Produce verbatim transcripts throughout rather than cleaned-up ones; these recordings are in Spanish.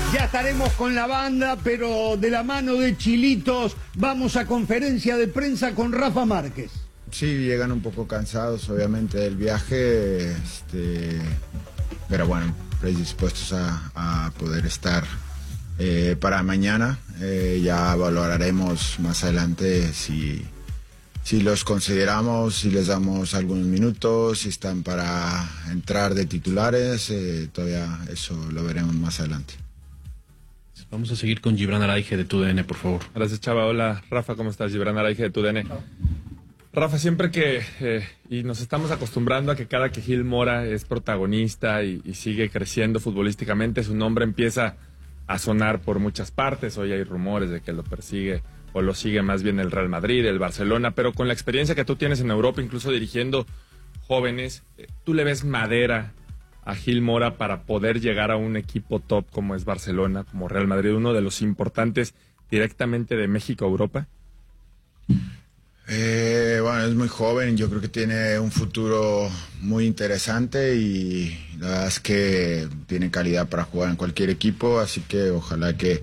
Ya estaremos con la banda, pero de la mano de Chilitos vamos a conferencia de prensa con Rafa Márquez. Sí, llegan un poco cansados, obviamente, del viaje, este, pero bueno, predispuestos a, a poder estar eh, para mañana. Eh, ya valoraremos más adelante si, si los consideramos, si les damos algunos minutos, si están para entrar de titulares. Eh, todavía eso lo veremos más adelante. Vamos a seguir con Gibran Araige de TUDN, por favor. Gracias, Chava. Hola, Rafa, ¿cómo estás? Gibran Araige de TUDN. Rafa, siempre que, eh, y nos estamos acostumbrando a que cada que Gil Mora es protagonista y, y sigue creciendo futbolísticamente, su nombre empieza a sonar por muchas partes. Hoy hay rumores de que lo persigue o lo sigue más bien el Real Madrid, el Barcelona, pero con la experiencia que tú tienes en Europa, incluso dirigiendo jóvenes, ¿tú le ves madera a Gil Mora para poder llegar a un equipo top como es Barcelona, como Real Madrid, uno de los importantes directamente de México a Europa? Eh, bueno, es muy joven, yo creo que tiene un futuro muy interesante y la verdad es que tiene calidad para jugar en cualquier equipo, así que ojalá que,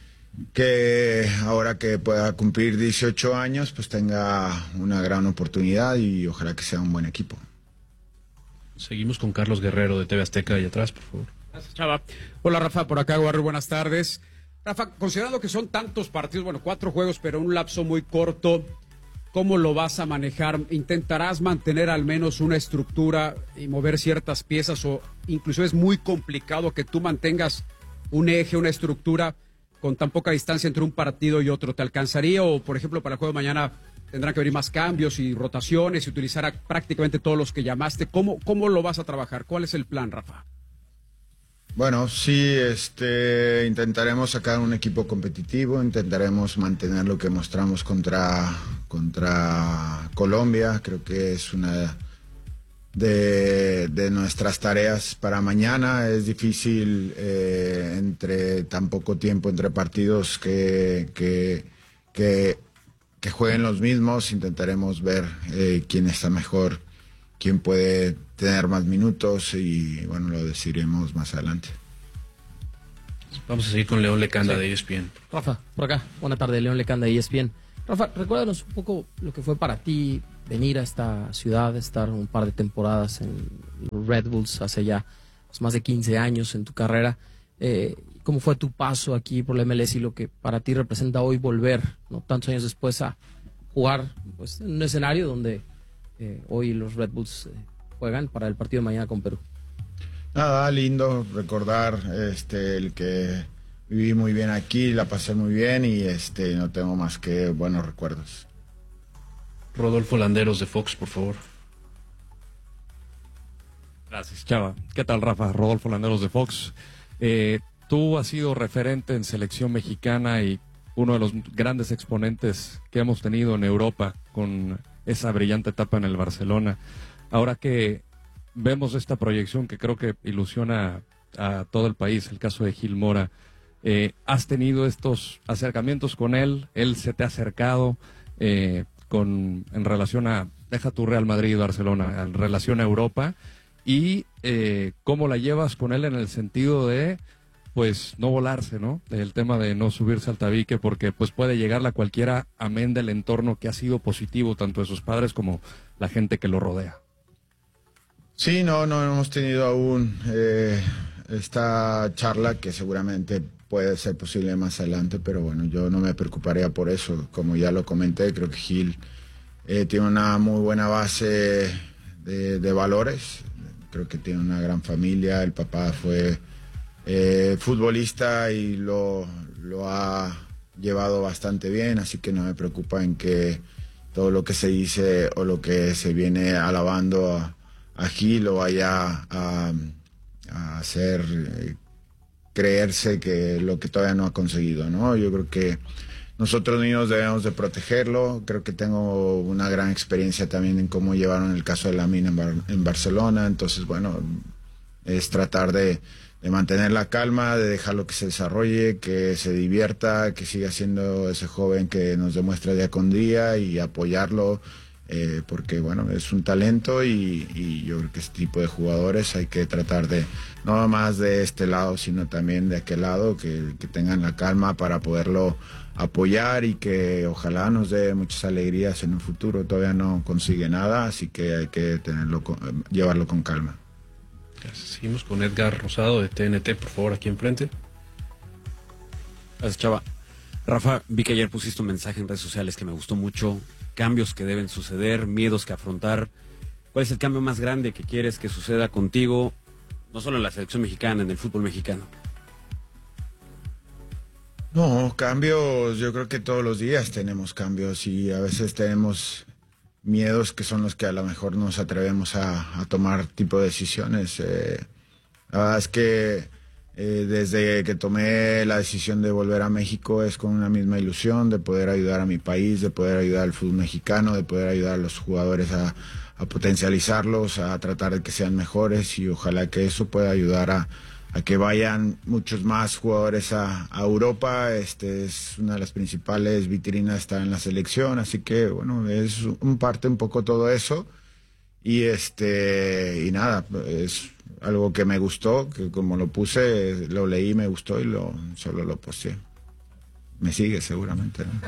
que ahora que pueda cumplir dieciocho años, pues tenga una gran oportunidad y ojalá que sea un buen equipo. Seguimos con Carlos Guerrero de T V Azteca, y atrás, por favor. Gracias, Chava. Hola, Rafa, por acá, Guarro, buenas tardes. Rafa, considerando que son tantos partidos, bueno, cuatro juegos, pero un lapso muy corto, ¿cómo lo vas a manejar? ¿Intentarás mantener al menos una estructura y mover ciertas piezas, o incluso es muy complicado que tú mantengas un eje, una estructura con tan poca distancia entre un partido y otro? ¿Te alcanzaría, o por ejemplo para el juego de mañana tendrán que venir más cambios y rotaciones y utilizar a prácticamente todos los que llamaste? ¿Cómo, cómo lo vas a trabajar? ¿Cuál es el plan, Rafa? Bueno, sí, este, intentaremos sacar un equipo competitivo, intentaremos mantener lo que mostramos contra, contra Colombia. Creo que es una de, de nuestras tareas para mañana. Es difícil eh, entre tan poco tiempo entre partidos que, que, que, que jueguen los mismos. Intentaremos ver eh, quién está mejor, quién puede tener más minutos y bueno, lo decidiremos más adelante. Vamos a seguir con León Lecanda, sí, de E S P N. Rafa, por acá. Buena tarde, León Lecanda, de E S P N. Rafa, recuérdanos un poco lo que fue para ti venir a esta ciudad, estar un par de temporadas en los Red Bulls hace ya pues, más de quince años en tu carrera. Eh, ¿Cómo fue tu paso aquí por la M L S y lo que para ti representa hoy volver, ¿no?, tantos años después, a jugar pues, en un escenario donde eh, hoy los Red Bulls eh, juegan para el partido de mañana con Perú? Nada, lindo recordar este, el que viví muy bien aquí, la pasé muy bien y este, no tengo más que buenos recuerdos. Rodolfo Landeros de Fox, por favor. Gracias, Chava. ¿Qué tal, Rafa? Rodolfo Landeros de Fox. Eh, tú has sido referente en selección mexicana y uno de los grandes exponentes que hemos tenido en Europa con esa brillante etapa en el Barcelona. Ahora que vemos esta proyección que creo que ilusiona a todo el país, el caso de Gil Mora, eh, ¿has tenido estos acercamientos con él? ¿Él se te ha acercado eh, con, en relación a, deja tu Real Madrid y Barcelona, en relación a Europa? Y eh, ¿cómo la llevas con él en el sentido de, pues, no volarse, ¿no? El tema de no subirse al tabique, porque pues puede llegarle a cualquiera, amén del entorno que ha sido positivo, tanto de sus padres como la gente que lo rodea. Sí, no, no hemos tenido aún eh, esta charla que seguramente puede ser posible más adelante, pero bueno, yo no me preocuparía por eso. Como ya lo comenté, creo que Gil eh, tiene una muy buena base de, de valores. Creo que tiene una gran familia, el papá fue eh, futbolista y lo, lo ha llevado bastante bien, así que no me preocupa en que todo lo que se dice o lo que se viene alabando a a Gil lo vaya a, a hacer eh, creerse que lo que todavía no ha conseguido, ¿no? Yo creo que nosotros mismos debemos de protegerlo. Creo que tengo una gran experiencia también en cómo llevaron el caso de Lamine en, Bar en Barcelona, entonces bueno, es tratar de, de mantener la calma, de dejarlo que se desarrolle, que se divierta, que siga siendo ese joven que nos demuestra día con día y apoyarlo eh, porque bueno, es un talento y, y yo creo que este tipo de jugadores hay que tratar de, no más de este lado, sino también de aquel lado, que, que tengan la calma para poderlo apoyar y que ojalá nos dé muchas alegrías en un futuro. Todavía no consigue nada, así que hay que tenerlo con, llevarlo con calma. Seguimos con Edgar Rosado de T N T, por favor, aquí enfrente. Gracias, Chava. Rafa, vi que ayer pusiste un mensaje en redes sociales que me gustó mucho. Cambios que deben suceder, miedos que afrontar. ¿Cuál es el cambio más grande que quieres que suceda contigo, no solo en la selección mexicana, en el fútbol mexicano? No, cambios, yo creo que todos los días tenemos cambios y a veces tenemos miedos que son los que a lo mejor nos atrevemos a, a tomar tipo de decisiones. Eh, la verdad es que eh, desde que tomé la decisión de volver a México es con una misma ilusión de poder ayudar a mi país, de poder ayudar al fútbol mexicano, de poder ayudar a los jugadores a, a potencializarlos, a tratar de que sean mejores y ojalá que eso pueda ayudar a a que vayan muchos más jugadores a, a Europa. Este es una de las principales vitrinas, estar en la selección, así que bueno, es un parte un poco todo eso y este y nada, es algo que me gustó, que como lo puse, lo leí, me gustó y lo solo lo posteé. Me sigue seguramente, ¿no?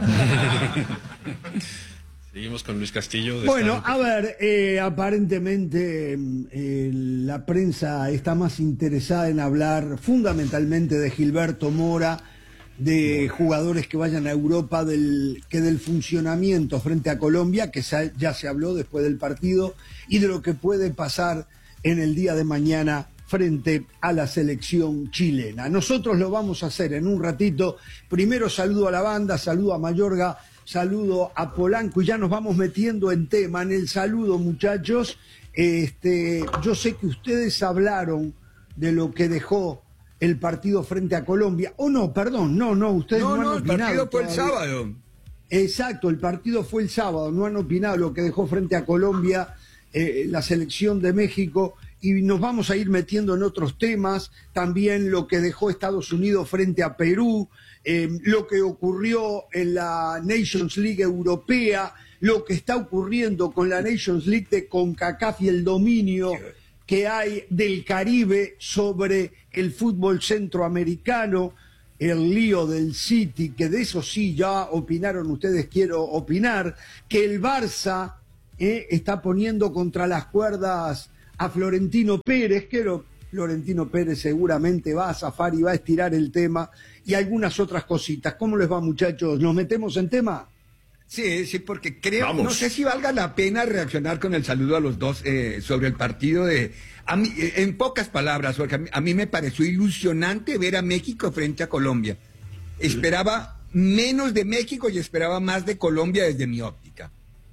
Seguimos con Luis Castillo. De bueno, Estado. a ver, eh, aparentemente eh, la prensa está más interesada en hablar fundamentalmente de Gilberto Mora, de jugadores que vayan a Europa, del, que del funcionamiento frente a Colombia, que se, ya se habló después del partido, y de lo que puede pasar en el día de mañana frente a la selección chilena. Nosotros lo vamos a hacer en un ratito. Primero saludo a la banda, saludo a Mayorga, saludo a Polanco y ya nos vamos metiendo en tema. En el saludo, muchachos, este, yo sé que ustedes hablaron de lo que dejó el partido frente a Colombia. O oh, no, perdón, no, no, ustedes no, no, no han no, opinado. el partido fue el todavía. sábado. Exacto, el partido fue el sábado, no han opinado lo que dejó frente a Colombia eh, la selección de México. Y nos vamos a ir metiendo en otros temas, también lo que dejó Estados Unidos frente a Perú, eh, lo que ocurrió en la Nations League europea, lo que está ocurriendo con la Nations League de CONCACAF y el dominio que hay del Caribe sobre el fútbol centroamericano, el lío del City, que de eso sí ya opinaron ustedes, quiero opinar, que el Barça eh, está poniendo contra las cuerdas a Florentino Pérez, que Florentino Pérez seguramente va a zafar y va a estirar el tema, y algunas otras cositas. ¿Cómo les va, muchachos? ¿Nos metemos en tema? Sí, sí, porque creo, Vamos. no sé si valga la pena reaccionar con el saludo a los dos eh, sobre el partido de... A mí, eh, en pocas palabras, porque a mí, a mí me pareció ilusionante ver a México frente a Colombia. Esperaba menos de México y esperaba más de Colombia desde mi óptica.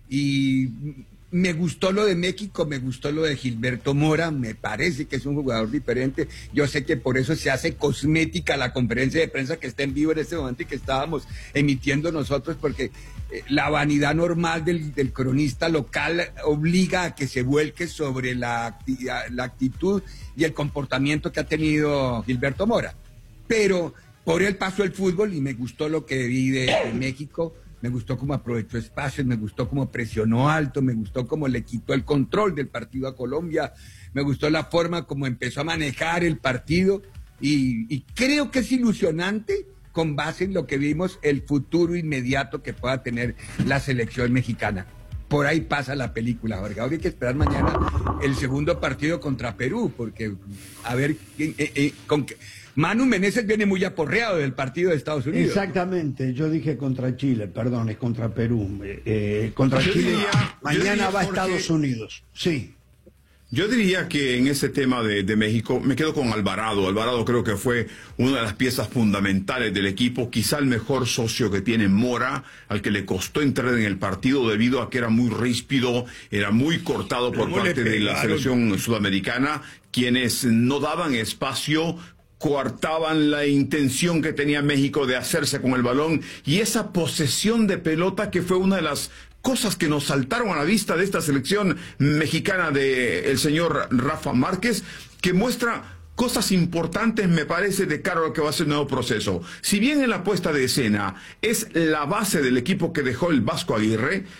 Y me gustó lo de México, me gustó lo de Gilberto Mora, me parece que es un jugador diferente. Yo sé que por eso se hace cosmética la conferencia de prensa que está en vivo en este momento y que estábamos emitiendo nosotros, porque eh, la vanidad normal del, del cronista local obliga a que se vuelque sobre la, la actitud y el comportamiento que ha tenido Gilberto Mora. Pero por él pasó el fútbol y me gustó lo que vi de, de México. Me gustó cómo aprovechó espacios, me gustó cómo presionó alto, me gustó cómo le quitó el control del partido a Colombia, me gustó la forma como empezó a manejar el partido y, y creo que es ilusionante con base en lo que vimos el futuro inmediato que pueda tener la selección mexicana. Por ahí pasa la película, Jorge. Ahora hay que esperar mañana el segundo partido contra Perú, porque a ver eh, eh, con qué... Manu Meneses viene muy aporreado del partido de Estados Unidos. Exactamente, yo dije contra Chile, perdón, es contra Perú. Eh, eh, contra Yo Chile, diría- mañana yo diría, va a Jorge- Estados Unidos. Sí. Yo diría que en ese tema de, de México me quedo con Alvarado. Alvarado creo que fue una de las piezas fundamentales del equipo, quizá el mejor socio que tiene Mora, al que le costó entrar en el partido debido a que era muy ríspido, era muy cortado por ¿Cómo le parte de la pegaron? selección sudamericana, quienes no daban espacio, coartaban la intención que tenía México de hacerse con el balón y esa posesión de pelota que fue una de las cosas que nos saltaron a la vista de esta selección mexicana de el señor Rafa Márquez, que muestra cosas importantes, me parece, de cara a lo que va a ser el nuevo proceso. Si bien en la puesta de escena es la base del equipo que dejó el Vasco Aguirre,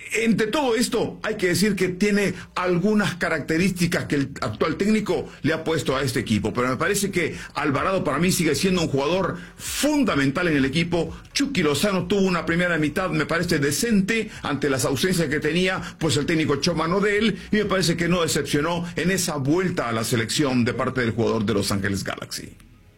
entre todo esto, hay que decir que tiene algunas características que el actual técnico le ha puesto a este equipo, pero me parece que Alvarado para mí sigue siendo un jugador fundamental en el equipo. Chucky Lozano tuvo una primera mitad, me parece decente, ante las ausencias que tenía, pues el técnico echó mano de él, y me parece que no decepcionó en esa vuelta a la selección de parte del jugador de Los Ángeles Galaxy.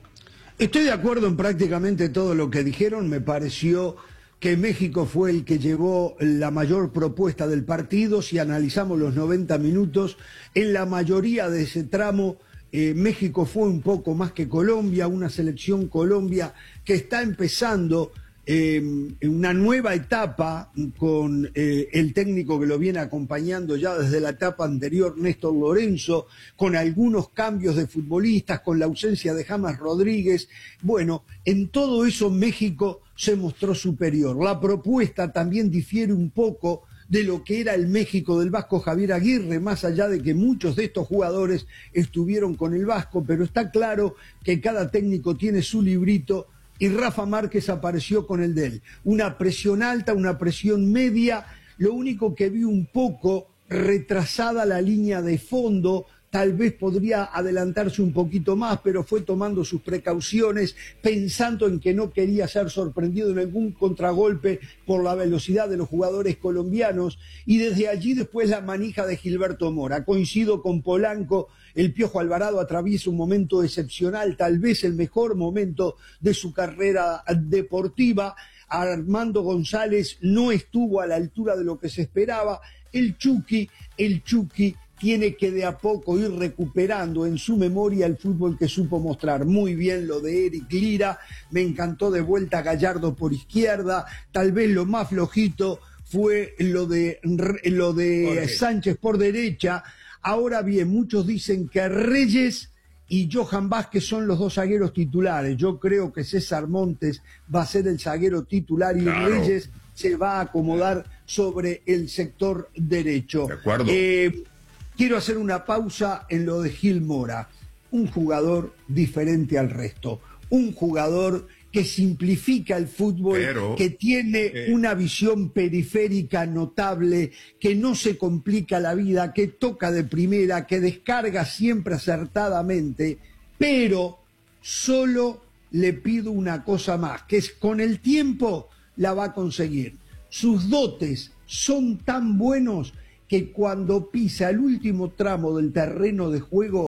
Estoy de acuerdo en prácticamente todo lo que dijeron. Me pareció que México fue el que llevó la mayor propuesta del partido. Si analizamos los noventa minutos, en la mayoría de ese tramo, eh, México fue un poco más que Colombia, una selección Colombia que está empezando eh, una nueva etapa con eh, el técnico que lo viene acompañando ya desde la etapa anterior, Néstor Lorenzo, con algunos cambios de futbolistas, con la ausencia de James Rodríguez. Bueno, en todo eso México se mostró superior. La propuesta también difiere un poco de lo que era el México del Vasco Javier Aguirre, más allá de que muchos de estos jugadores estuvieron con el Vasco, pero está claro que cada técnico tiene su librito y Rafa Márquez apareció con el de él. Una presión alta, una presión media, lo único que vi un poco retrasada la línea de fondo. Tal vez podría adelantarse un poquito más, pero fue tomando sus precauciones, pensando en que no quería ser sorprendido en algún contragolpe por la velocidad de los jugadores colombianos. Y desde allí después la manija de Gilberto Mora. Coincido con Polanco, el Piojo Alvarado atraviesa un momento excepcional, tal vez el mejor momento de su carrera deportiva. Armando González no estuvo a la altura de lo que se esperaba. El Chucky, el Chucky... tiene que de a poco ir recuperando en su memoria el fútbol que supo mostrar. Muy bien lo de Eric Lira, me encantó de vuelta Gallardo por izquierda, tal vez lo más flojito fue lo de, lo de Sánchez por derecha. Ahora bien, muchos dicen que Reyes y Johan Vázquez son los dos zagueros titulares. Yo creo que César Montes va a ser el zaguero titular y claro, Reyes se va a acomodar sobre el sector derecho. De acuerdo. Eh, Quiero hacer una pausa en lo de Gil Mora, un jugador diferente al resto, un jugador que simplifica el fútbol, Pero, que tiene eh, una visión periférica notable, que no se complica la vida, que toca de primera, que descarga siempre acertadamente, pero solo le pido una cosa más, que es con el tiempo la va a conseguir. Sus dotes son tan buenos que cuando pisa el último tramo del terreno de juego,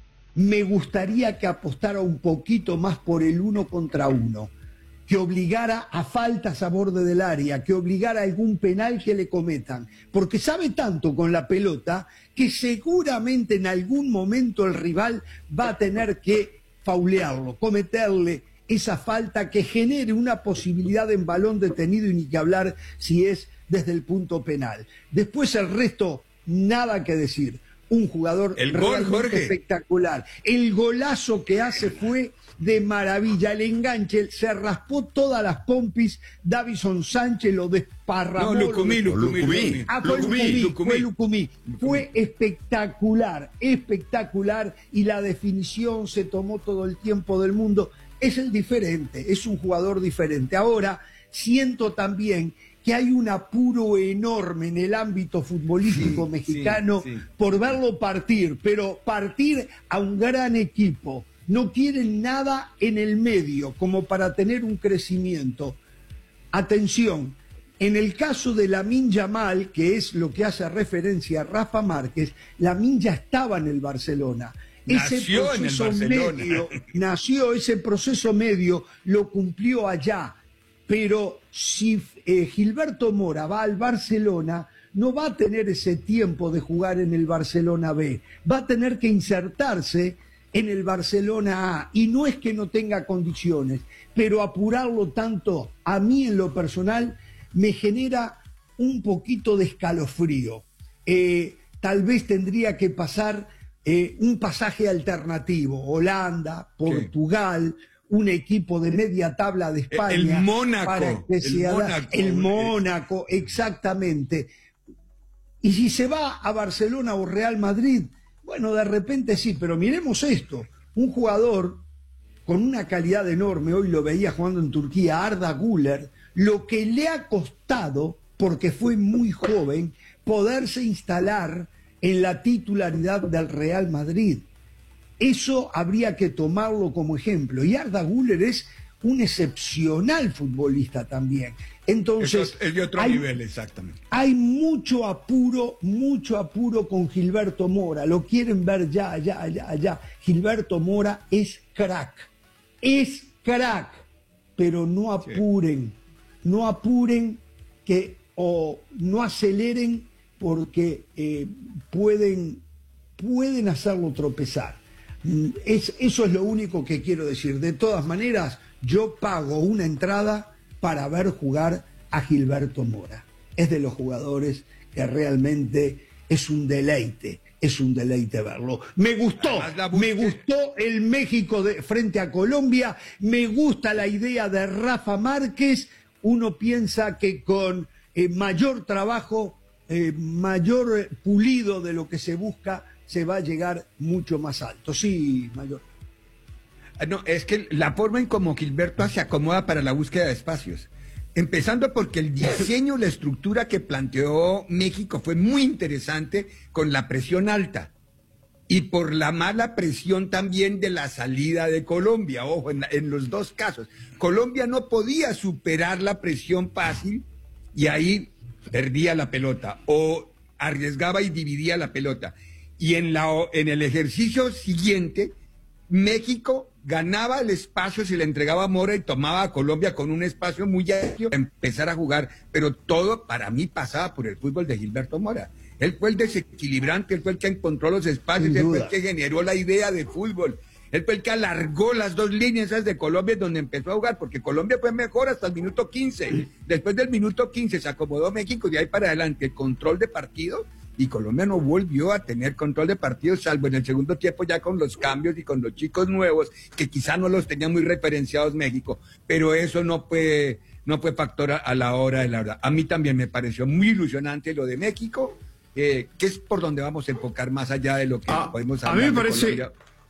me gustaría que apostara un poquito más por el uno contra uno, que obligara a faltas a borde del área, que obligara a algún penal que le cometan, porque sabe tanto con la pelota que seguramente en algún momento el rival va a tener que faulearlo, cometerle esa falta que genere una posibilidad en balón detenido, y ni que hablar si es desde el punto penal. Después el resto, nada que decir. Un jugador el gol, Jorge, espectacular. El golazo que hace fue de maravilla. El enganche, se raspó todas las pompis. Davison Sánchez lo desparramó. No, Lucumí, lo Lucumí, Lucumí. Ah, fue Lucumí, Lucumí, fue Lucumí. Fue espectacular, espectacular. Y la definición se tomó todo el tiempo del mundo. Es el diferente, es un jugador diferente. Ahora, siento también que hay un apuro enorme en el ámbito futbolístico sí, mexicano sí, sí. por verlo partir, pero partir a un gran equipo. No quieren nada en el medio como para tener un crecimiento. Atención, en el caso de Lamine Yamal, que es lo que hace referencia a Rafa Márquez, Lamine ya estaba en el Barcelona. Ese nació proceso en el Barcelona. medio, nació ese proceso medio, lo cumplió allá. Pero si eh, Gilberto Mora va al Barcelona, no va a tener ese tiempo de jugar en el Barcelona B. Va a tener que insertarse en el Barcelona A. Y no es que no tenga condiciones, pero apurarlo tanto, a mí en lo personal, me genera un poquito de escalofrío. Eh, tal vez tendría que pasar eh, un pasaje alternativo. Holanda, Portugal... Sí. Un equipo de media tabla de España. El Mónaco. Para que el, Mónaco el Mónaco, exactamente. Y si se va a Barcelona o Real Madrid, bueno, de repente sí, pero miremos esto. Un jugador con una calidad enorme, hoy lo veía jugando en Turquía, Arda Güler, lo que le ha costado porque fue muy joven, poderse instalar en la titularidad del Real Madrid. Eso habría que tomarlo como ejemplo. Y Arda Güler es un excepcional futbolista también. Entonces, Eso es de otro hay, nivel, exactamente. Hay mucho apuro, mucho apuro con Gilberto Mora. Lo quieren ver ya, ya, ya, ya. Gilberto Mora es crack. Es crack. Pero no apuren. Sí. No apuren que, o no aceleren porque eh, pueden, pueden hacerlo tropezar. Es, eso es lo único que quiero decir. De todas maneras, yo pago una entrada para ver jugar a Gilberto Mora. Es de los jugadores que realmente es un deleite, es un deleite verlo. Me gustó, me gustó el México de, frente a Colombia, me gusta la idea de Rafa Márquez. Uno piensa que con eh, mayor trabajo, eh, mayor eh, pulido de lo que se busca, se va a llegar mucho más alto. Sí, Mayor. No, es que la forma en como Gilberto se acomoda para la búsqueda de espacios. Empezando porque el diseño, la estructura que planteó México fue muy interesante con la presión alta. Y por la mala presión también de la salida de Colombia. Ojo, en, en los dos casos. Colombia no podía superar la presión fácil y ahí perdía la pelota. O arriesgaba y dividía la pelota. Y en, la, en el ejercicio siguiente, México ganaba el espacio, se le entregaba a Mora y tomaba a Colombia con un espacio muy amplio para empezar a jugar. Pero todo para mí pasaba por el fútbol de Gilberto Mora. Él fue el desequilibrante, él fue el que encontró los espacios, él fue el que generó la idea de fútbol. Él fue el que alargó las dos líneas esas de Colombia donde empezó a jugar, porque Colombia fue mejor hasta el minuto quince. Después del minuto quince se acomodó México, de ahí para adelante el control de partido. Y Colombia no volvió a tener control de partidos, salvo en el segundo tiempo ya con los cambios y con los chicos nuevos, que quizá no los tenía muy referenciados México, pero eso no fue, no fue factor a, a la hora de la verdad. A mí también me pareció muy ilusionante lo de México, eh, que es por donde vamos a enfocar más allá de lo que ah, podemos hablar. A mí me parece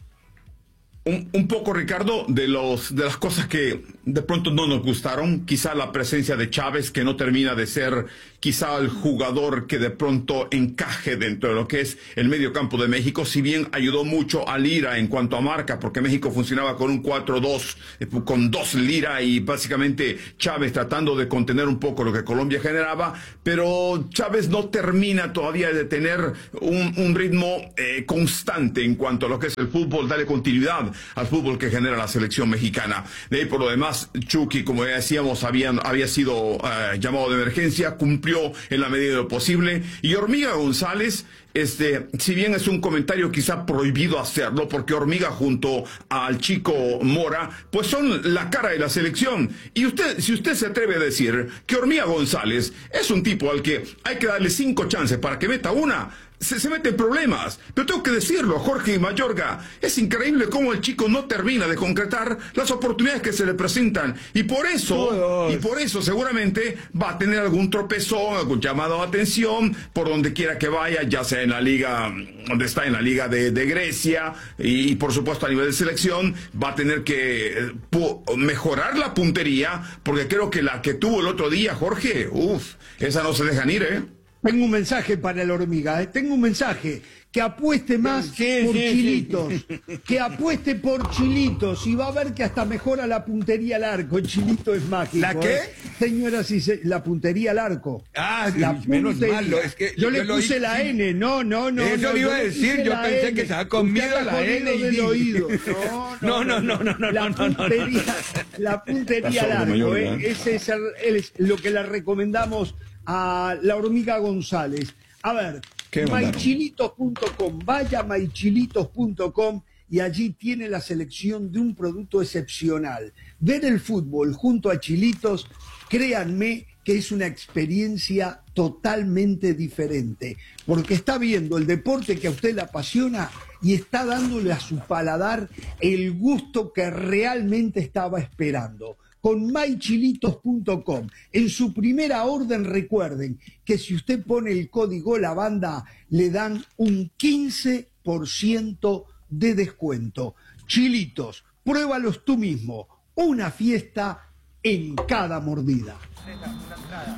un, un poco, Ricardo, de, los, de las cosas que de pronto no nos gustaron, quizá la presencia de Chávez, que no termina de ser quizá el jugador que de pronto encaje dentro de lo que es el medio campo de México, si bien ayudó mucho a Lira en cuanto a marca, porque México funcionaba con un cuatro dos, con dos Lira y básicamente Chávez tratando de contener un poco lo que Colombia generaba, pero Chávez no termina todavía de tener un, un ritmo eh, constante en cuanto a lo que es el fútbol, darle continuidad al fútbol que genera la selección mexicana. De ahí por lo demás, Chucky, como ya decíamos, había, había sido eh, llamado de emergencia, cumplió en la medida de lo posible. Y Hormiga González, este, si bien es un comentario quizá prohibido hacerlo, porque Hormiga junto al chico Mora, pues son la cara de la selección. Y usted, si usted se atreve a decir que Hormiga González es un tipo al que hay que darle cinco chances para que meta una, Se, se mete en problemas. Pero tengo que decirlo, Jorge Mayorga, es increíble cómo el chico no termina de concretar las oportunidades que se le presentan. Y por eso, Todos. y por eso seguramente va a tener algún tropezón, algún llamado de atención, por donde quiera que vaya, ya sea en la liga, donde está en la liga de, de Grecia, y, y por supuesto a nivel de selección, va a tener que eh, mejorar la puntería, porque creo que la que tuvo el otro día, Jorge, uff, esa no se dejan ir, ¿eh? Tengo un mensaje para el Hormiga, ¿eh? Tengo un mensaje, que apueste más sí, por sí, chilitos, sí. que apueste por chilitos y va a ver que hasta mejora la puntería al arco. El chilito es mágico. ¿La qué? ¿eh? Señoras y se... la puntería al arco. Ah, la menos malo. Es que yo, yo le lo puse hice, la sí. N, no, no, no. Eso no, le iba yo a decir, yo pensé N. que se había comido la N y del oído. No, no, no, no, no, la no, puntería, no, no. La puntería al arco, mayor, ¿eh? ¿eh? Ese es, el, es lo que le recomendamos a la Hormiga González. A ver, maichilitos punto com, vaya a maichilitos punto com y allí tiene la selección de un producto excepcional. Ver el fútbol junto a Chilitos, créanme que es una experiencia totalmente diferente, porque está viendo el deporte que a usted le apasiona y está dándole a su paladar el gusto que realmente estaba esperando. Con maichilitos punto com. En su primera orden recuerden que si usted pone el código La Banda le dan un quince por ciento de descuento. Chilitos, pruébalos tú mismo. Una fiesta en cada mordida.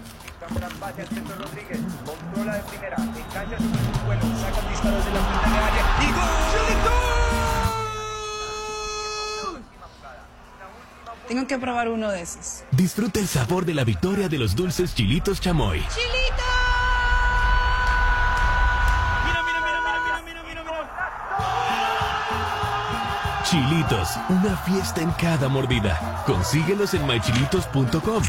Pase al centro Rodríguez, controla de primera, engancha sobre su vuelo, saca el disparo desde la frente de área y ¡gol! Tengo que probar uno de esos. Disfruta el sabor de la victoria de los dulces Chilitos Chamoy. ¡Chilitos! Mira, mira, mira, mira, mira, mira, mira. Chilitos, una fiesta en cada mordida. Consíguelos en my chilitos punto com.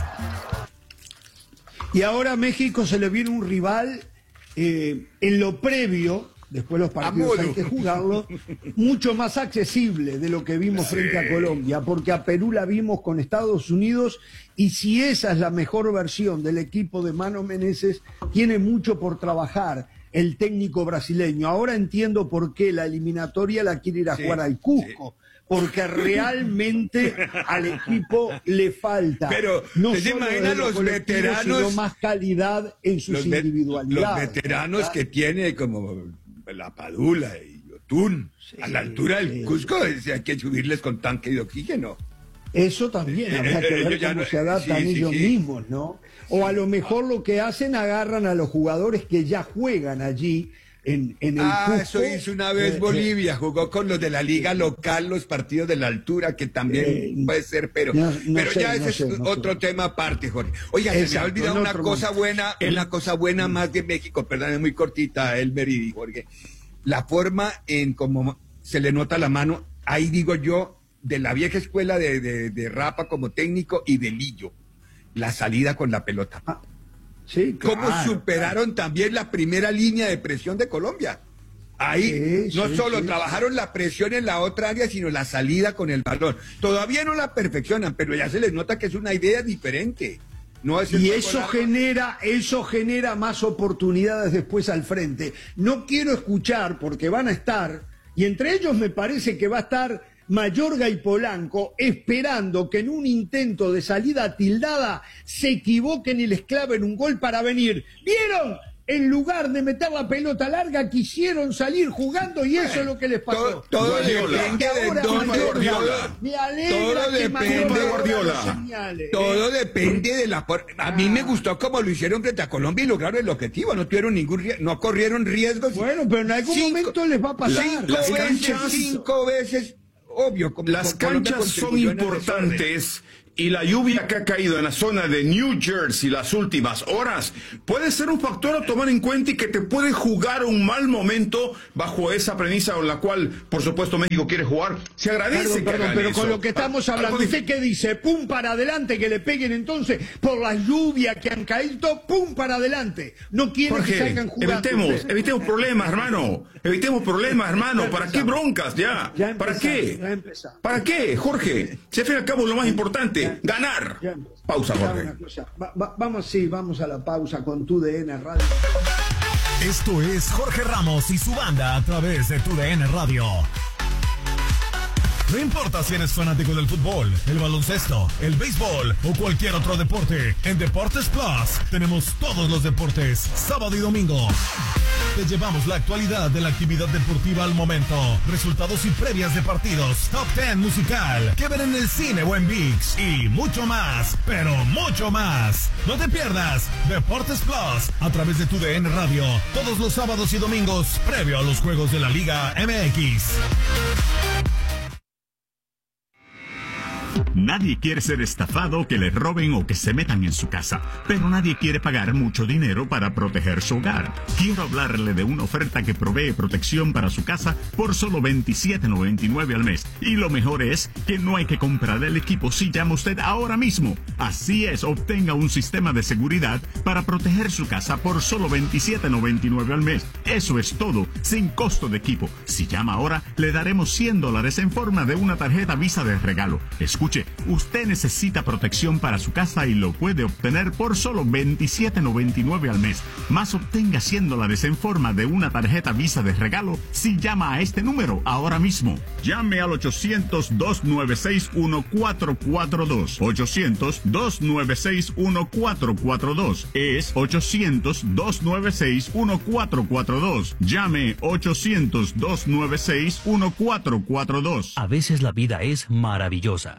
Y ahora a México se le viene un rival eh, en lo previo, después los partidos hay que jugarlo, mucho más accesible de lo que vimos sí. frente a Colombia, porque a Perú la vimos con Estados Unidos, y si esa es la mejor versión del equipo de Mano Menezes, tiene mucho por trabajar el técnico brasileño. Ahora entiendo por qué la eliminatoria la quiere ir a sí, jugar al Cusco. Sí. Porque realmente al equipo le falta pero no ¿te imaginas los veteranos, sino más calidad en sus los individualidades? Los veteranos ¿verdad? Que tiene como la Padula y Yotun, sí, a la altura del sí. Cusco, hay que subirles con tanque de oxígeno. Eso también, eh, habrá que ver eh, cómo no, se adaptan sí, ellos sí, sí. mismos, ¿no? O a lo mejor lo que hacen, agarran a los jugadores que ya juegan allí. En, en el ah, Cusco, eso hizo una vez eh, Bolivia, jugó con los de la liga local, los partidos de la altura, que también eh, puede ser, pero, no, no pero sé, ya ese no es sé, otro no tema aparte, Jorge. Oiga, Exacto, se me ha olvidado una cosa momento. buena, el... una cosa buena más de México, perdón, es muy cortita, Elmer y Jorge. La forma en cómo se le nota la mano, ahí digo yo, de la vieja escuela de, de, de Rafa como técnico y de Lillo, la salida con la pelota. Ah. Sí, claro, cómo superaron claro. también la primera línea de presión de Colombia. Ahí sí, no sí, solo sí, trabajaron sí. la presión en la otra área, sino la salida con el balón. Todavía no la perfeccionan, pero ya se les nota que es una idea diferente. No es y eso genera, eso genera más oportunidades después al frente. No quiero escuchar, porque van a estar, y entre ellos me parece que va a estar Mayorga y Polanco, esperando que en un intento de salida tildada se equivoquen y les claven un gol para venir. ¿Vieron? En lugar de meter la pelota larga, quisieron salir jugando y eso es lo que les pasó. Todo, todo depende de dónde Guardiola. Me alegra todo que depende de Guardiola. Todo depende de la... A mí me gustó como lo hicieron frente a Colombia y lograron el objetivo. No tuvieron ningún riesgo, no corrieron riesgos. Bueno, pero en algún cinco, momento les va a pasar. Cinco las veces, canchas, cinco veces... Obvio, como, las canchas son importantes y la lluvia que ha caído en la zona de New Jersey las últimas horas puede ser un factor a tomar en cuenta y que te puede jugar un mal momento bajo esa premisa con la cual, por supuesto, México quiere jugar. Se agradece perdón, que perdón, pero eso. Con lo que estamos hablando, ¿usted qué dice? Pum para adelante, que le peguen entonces por la lluvia que han caído, pum para adelante. No quieren Jorge, que salgan jugando. Evitemos, evitemos problemas, hermano. Evitemos problemas, hermano. ¿Para qué broncas ya? ya ¿Para qué? ¿Para qué, Jorge? Si al fin y al cabo lo más importante. Ganar. Pausa, Jorge. Va, va, vamos, sí, vamos a la pausa con Tu D N Radio. Esto es Jorge Ramos y su banda a través de Tu D N Radio. No importa si eres fanático del fútbol, el baloncesto, el béisbol o cualquier otro deporte, en Deportes Plus tenemos todos los deportes, sábado y domingo. Te llevamos la actualidad de la actividad deportiva al momento, resultados y previas de partidos, top diez musical, que ver en el cine o en ViX y mucho más, pero mucho más. No te pierdas Deportes Plus a través de Tu D N Radio, todos los sábados y domingos, previo a los juegos de la Liga M X. Nadie quiere ser estafado, que le roben o que se metan en su casa, pero nadie quiere pagar mucho dinero para proteger su hogar. Quiero hablarle de una oferta que provee protección para su casa por solo veintisiete noventa y nueve al mes. Y lo mejor es que no hay que comprar el equipo si llama usted ahora mismo. Así es, obtenga un sistema de seguridad para proteger su casa por solo veintisiete noventa y nueve al mes. Eso es todo, sin costo de equipo. Si llama ahora, le daremos cien dólares en forma de una tarjeta Visa de regalo. Escuche, usted necesita protección para su casa y lo puede obtener por solo veintisiete noventa y nueve al mes. Más obtenga cien dólares en forma de una tarjeta Visa de regalo si llama a este número ahora mismo. Llame al ochocientos, dos nueve seis, uno cuatro cuatro dos. ochocientos, dos nueve seis, uno cuatro cuatro dos. Es ochocientos, dos nueve seis, uno cuatro cuatro dos. Llame ochocientos, dos nueve seis, uno cuatro cuatro dos. A veces la vida es maravillosa.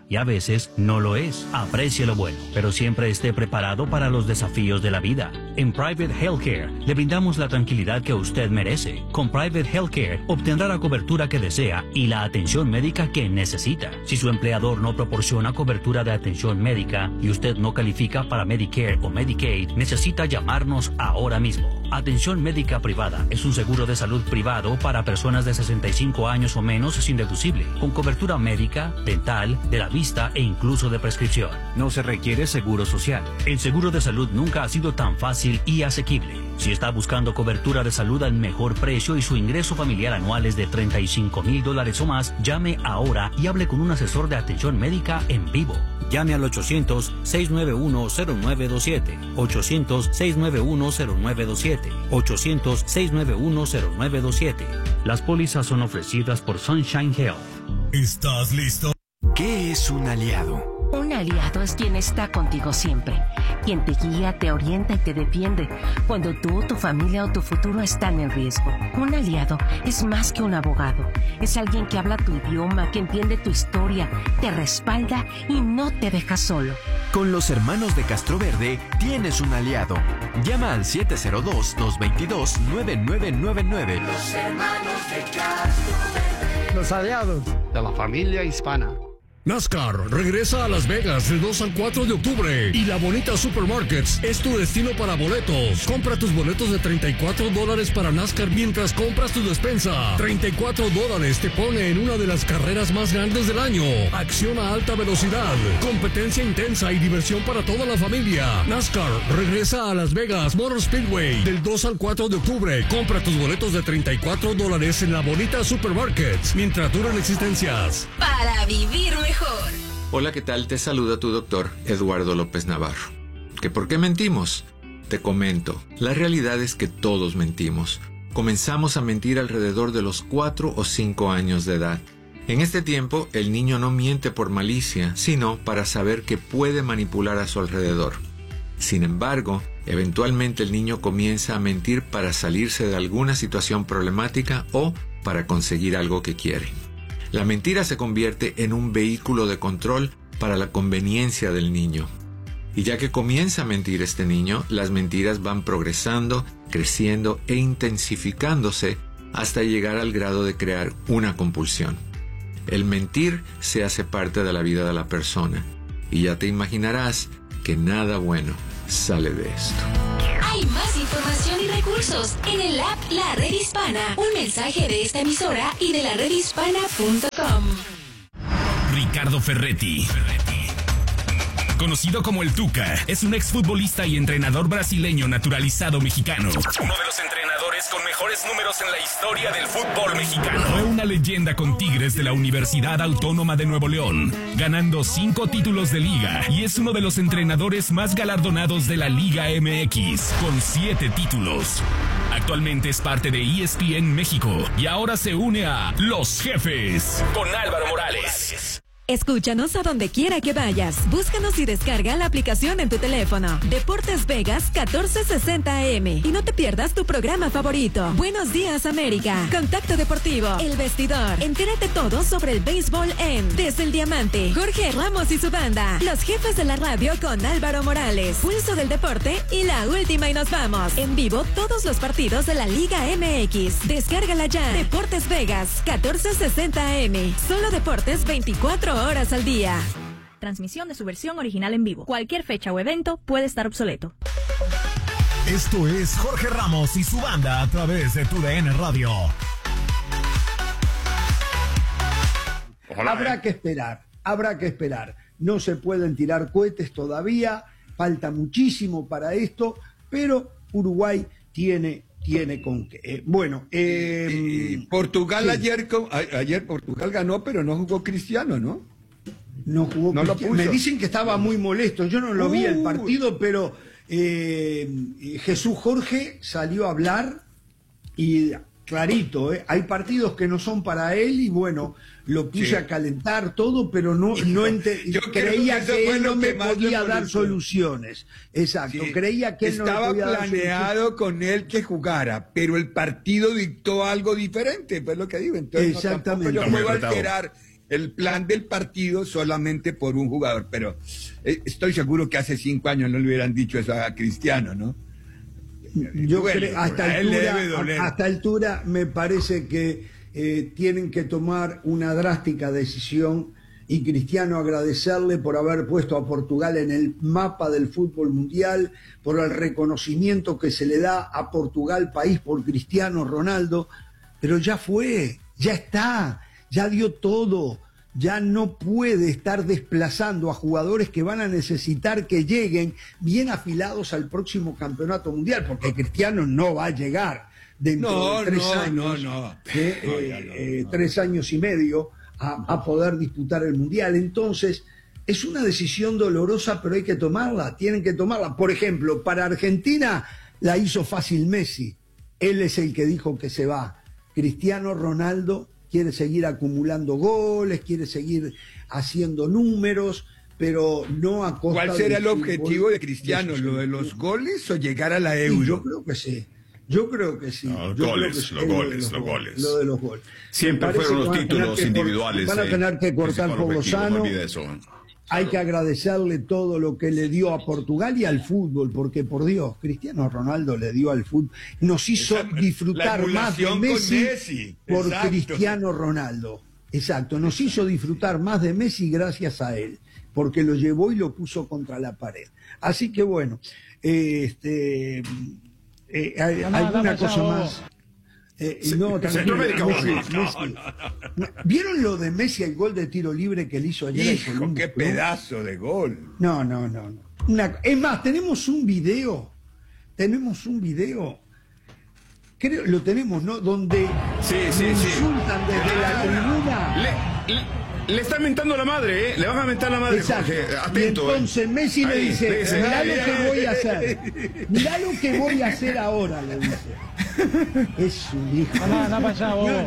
y a veces no lo es. Aprecie lo bueno, pero siempre esté preparado para los desafíos de la vida. En Private Healthcare le brindamos la tranquilidad que usted merece. Con Private Healthcare obtendrá la cobertura que desea y la atención médica que necesita. Si su empleador no proporciona cobertura de atención médica y usted no califica para Medicare o Medicaid, necesita llamarnos ahora mismo. Atención médica privada es un seguro de salud privado para personas de sesenta y cinco años o menos sin deducible, con cobertura médica, dental, de la vista e incluso de prescripción. No se requiere seguro social. El seguro de salud nunca ha sido tan fácil y asequible. Si está buscando cobertura de salud al mejor precio y su ingreso familiar anual es de treinta y cinco mil dólares o más, llame ahora y hable con un asesor de atención médica en vivo. Llame al ochocientos, seiscientos noventa y uno, cero nueve dos siete, ochocientos, seiscientos noventa y uno, cero nueve dos siete, ochocientos, seiscientos noventa y uno, cero nueve dos siete. Las pólizas son ofrecidas por Sunshine Health. ¿Estás listo? ¿Qué es un aliado? Un aliado es quien está contigo siempre, quien te guía, te orienta y te defiende cuando tú, tu familia o tu futuro están en riesgo. Un aliado es más que un abogado, es alguien que habla tu idioma, que entiende tu historia, te respalda y no te deja solo. Con los hermanos de Castroverde tienes un aliado. Llama al siete cero dos, dos dos dos, nueve nueve nueve nueve. Los hermanos de Castroverde. Los aliados de la familia hispana. NASCAR regresa a Las Vegas del dos al cuatro de octubre y La Bonita Supermarkets es tu destino para boletos. Compra tus boletos de treinta y cuatro dólares para NASCAR mientras compras tu despensa. treinta y cuatro dólares te pone en una de las carreras más grandes del año. Acción a alta velocidad, competencia intensa y diversión para toda la familia. NASCAR regresa a Las Vegas Motor Speedway del dos al cuatro de octubre. Compra tus boletos de treinta y cuatro dólares en La Bonita Supermarkets mientras duran existencias. Para vivir mejor. Hola, ¿qué tal? Te saluda tu doctor Eduardo López Navarro. ¿Que por qué mentimos? Te comento, la realidad es que todos mentimos. Comenzamos a mentir alrededor de los cuatro o cinco años de edad. En este tiempo, el niño no miente por malicia, sino para saber que puede manipular a su alrededor. Sin embargo, eventualmente el niño comienza a mentir para salirse de alguna situación problemática o para conseguir algo que quiere. La mentira se convierte en un vehículo de control para la conveniencia del niño. Y ya que comienza a mentir este niño, las mentiras van progresando, creciendo e intensificándose hasta llegar al grado de crear una compulsión. El mentir se hace parte de la vida de la persona y ya te imaginarás que nada bueno sale de esto. Hay más información y recursos en el app La Red Hispana. Un mensaje de esta emisora y de la red hispana punto com. Ricardo Ferretti, conocido como el Tuca, es un exfutbolista y entrenador brasileño naturalizado mexicano. Uno de los entrenadores con mejores números en la historia del fútbol mexicano. Fue una leyenda con Tigres de la Universidad Autónoma de Nuevo León, ganando cinco títulos de liga, y es uno de los entrenadores más galardonados de la Liga M X, con siete títulos. Actualmente es parte de E S P N México y ahora se une a Los Jefes con Álvaro Morales. Escúchanos a donde quiera que vayas. Búscanos y descarga la aplicación en tu teléfono. Deportes Vegas catorce sesenta A M. Y no te pierdas tu programa favorito. Buenos días, América. Contacto Deportivo. El Vestidor. Entérate todo sobre el béisbol en Desde el Diamante. Jorge Ramos y su banda. Los Jefes de la Radio con Álvaro Morales. Pulso del Deporte y la última y nos vamos. En vivo todos los partidos de la Liga M X. Descárgala ya. Deportes Vegas catorce sesenta A M. Solo deportes veinticuatro horas al día. Transmisión de su versión original en vivo. Cualquier fecha o evento puede estar obsoleto. Esto es Jorge Ramos y su banda a través de Tu D N Radio. Ojalá, habrá eh. que esperar, habrá que esperar. No se pueden tirar cohetes todavía, falta muchísimo para esto, pero Uruguay tiene tiene con qué. Eh, bueno, eh, eh, Portugal sí. ayer ayer Portugal ganó, pero no jugó Cristiano, ¿no? No jugó no Cristiano. Me dicen que estaba muy molesto. Yo no lo uh. vi el partido, pero eh, Jesús Jorge salió a hablar y clarito, ¿eh? Hay partidos que no son para él y bueno, lo puse sí. a calentar todo, pero no, no ente yo creía que, que él no me podía dar soluciones. Exacto, sí. creía que él estaba no me podía planeado dar con él que jugara, pero el partido dictó algo diferente, pues lo que digo. Entonces, exactamente. No, yo puedo alterar el plan del partido solamente por un jugador, pero eh, estoy seguro que hace cinco años no le hubieran dicho eso a Cristiano, ¿no? Yo creo, hasta altura, hasta altura me parece que eh, tienen que tomar una drástica decisión, y Cristiano agradecerle por haber puesto a Portugal en el mapa del fútbol mundial, por el reconocimiento que se le da a Portugal, país por Cristiano Ronaldo, pero ya fue, ya está, ya dio todo. Ya no puede estar desplazando a jugadores que van a necesitar que lleguen bien afilados al próximo campeonato mundial, porque Cristiano no va a llegar dentro no, de tres no, años, no, no. ¿eh? No, eh, no, no, eh, no. tres años y medio a, a poder disputar el mundial. Entonces, es una decisión dolorosa, pero hay que tomarla, tienen que tomarla. Por ejemplo, para Argentina la hizo fácil Messi, él es el que dijo que se va. Cristiano Ronaldo quiere seguir acumulando goles, quiere seguir haciendo números, pero no a costa. ¿Cuál será del el objetivo de Cristiano? de ¿Lo de los goles o llegar a la Euro? Sí, yo creo que sí. Yo creo que sí. No, Yo goles, creo que los sí. goles, Lo de los goles. Lo de los goles. Siempre Me parece fueron los que van a tener títulos que cor- individuales. Van a eh, tener que cortar principal por lo objetivo, sano. no olvide eso. Hay que agradecerle todo lo que le dio a Portugal y al fútbol, porque por Dios, Cristiano Ronaldo le dio al fútbol, nos hizo Esa- disfrutar la más de emulación con Messi, Messi. por Exacto. Cristiano Ronaldo. Exacto, nos hizo disfrutar más de Messi gracias a él, porque lo llevó y lo puso contra la pared. Así que bueno, eh, este, eh, hay- No, no, alguna no, cosa no. más. Eh, no, tranquilo, Centroamérica, Messi, no, Messi. ¿Vieron lo de Messi, el gol de tiro libre que le hizo ayer? al Hijo, Columbus qué Crew? pedazo de gol. No, no, no, no. Una- es más, tenemos un video, tenemos un video, creo, lo tenemos, ¿no? Donde Sí, sí, sí. insultan desde la tribuna. Le, le, le están mentando la madre, ¿eh? Le van a mentar la madre, Exacto. Jorge. Y Atento, entonces ¿eh? Messi le Ahí, dice, le dice, mirá ay, lo ay, que ay. voy a hacer, mirá lo que voy a hacer ahora, le dice. Es un hijo. Anda, anda para allá, vos.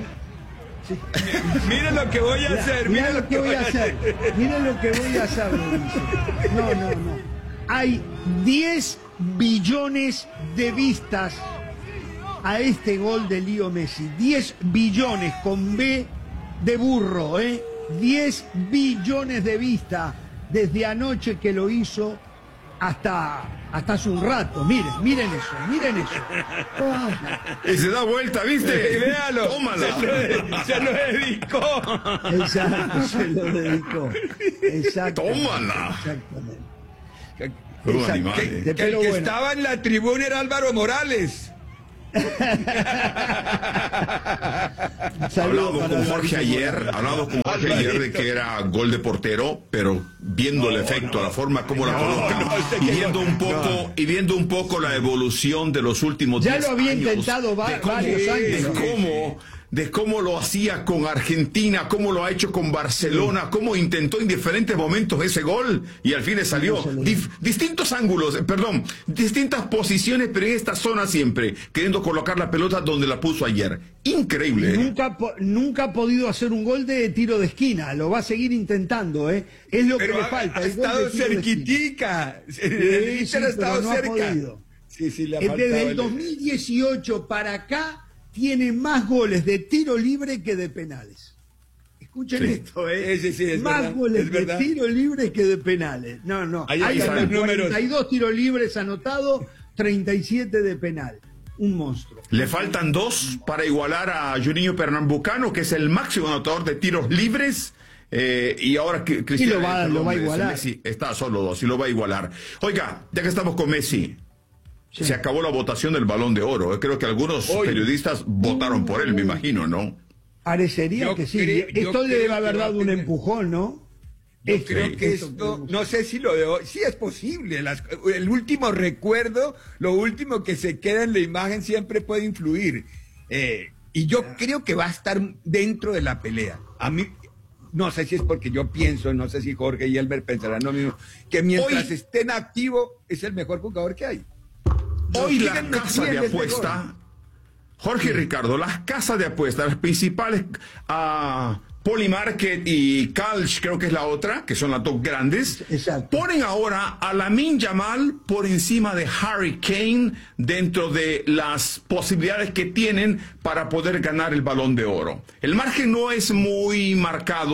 Miren lo que voy a Mirá, hacer. mirá Miren lo que voy a hacer, miren lo que voy a hacer, le dice. No, no, no. Hay diez billones de vistas a este gol de Leo Messi. diez billones con B de burro, ¿eh? diez billones de vistas desde anoche que lo hizo hasta, hasta hace un rato. Miren, miren eso, miren eso. Y se da vuelta, ¿viste? Véalo. Tómala. Se lo, se lo dedicó. Exacto, se lo dedicó. Exacto. Tómala. Exactamente. Un Exacto. animal, Que- eh. de Que el pelo que bueno. estaba en la tribuna era Álvaro Morales. Hablado para con Jorge Alvarito ayer, Morales. hablado con Jorge ayer de que era gol de portero, pero viendo el efecto, la forma como la coloca, no, este y que viendo gol. un poco, y viendo un poco la evolución de los últimos Ya diez lo había años, intentado va- de cómo- varios años. de cómo, de cómo lo hacía con Argentina, cómo lo ha hecho con Barcelona, cómo intentó en diferentes momentos ese gol y al fin le salió. Dif- distintos ángulos, eh, perdón, distintas posiciones, pero en esta zona siempre, queriendo colocar la pelota donde la puso ayer. Increíble. ¿eh? Nunca, po- nunca ha podido hacer un gol de tiro de esquina, lo va a seguir intentando, ¿eh? Es lo Pero que le ha, falta. ha el gol estado de tiro de esquina. cerquitica. Sí, El sí, Inter ha estado pero no ha cerca. podido. Sí, sí, le ha Eh, faltado Desde el el- dos mil dieciocho para acá tiene más goles de tiro libre que de penales. Escuchen Sí. esto, ¿eh? Sí, sí, sí, es más verdad, goles es de verdad. tiro libre que de penales. No, no. Ahí Hay están hasta los números. cuarenta y dos tiros libres anotados, treinta y siete de penal. Un monstruo. Le faltan dos para igualar a Juninho Pernambucano, que es el máximo anotador de tiros libres. eh, y ahora que Cristiano lo va- lo va a igualar. Messi está a solo dos y lo va a igualar. Oiga, ya que estamos con Messi, Sí. se acabó la votación del Balón de Oro. Creo que algunos Hoy. periodistas votaron por él, me imagino, ¿no? Parecería Yo que sí. creo- yo Esto le creo debe que haber va a dado un tener- empujón, ¿no? Yo Esto, creo que esto esto, podemos- no sé si lo de hoy, sí es posible. Las- el último recuerdo, lo último que se queda en la imagen siempre puede influir. Eh, y yo creo que va a estar dentro de la pelea. A mí, no sé si es porque yo pienso, no sé si Jorge y Elber pensarán lo mismo, que mientras Hoy- esté en activo es el mejor jugador que hay. Hoy Lo la siguen casa de metiendo ese apuesta, gol. Jorge y Ricardo, las casas de apuestas, las principales, ah, Polymarket y Calch, creo que es la otra, que son las dos grandes, Exacto. ponen ahora a Lamine Yamal por encima de Harry Kane dentro de las posibilidades que tienen para poder ganar el Balón de Oro. El margen no es muy marcado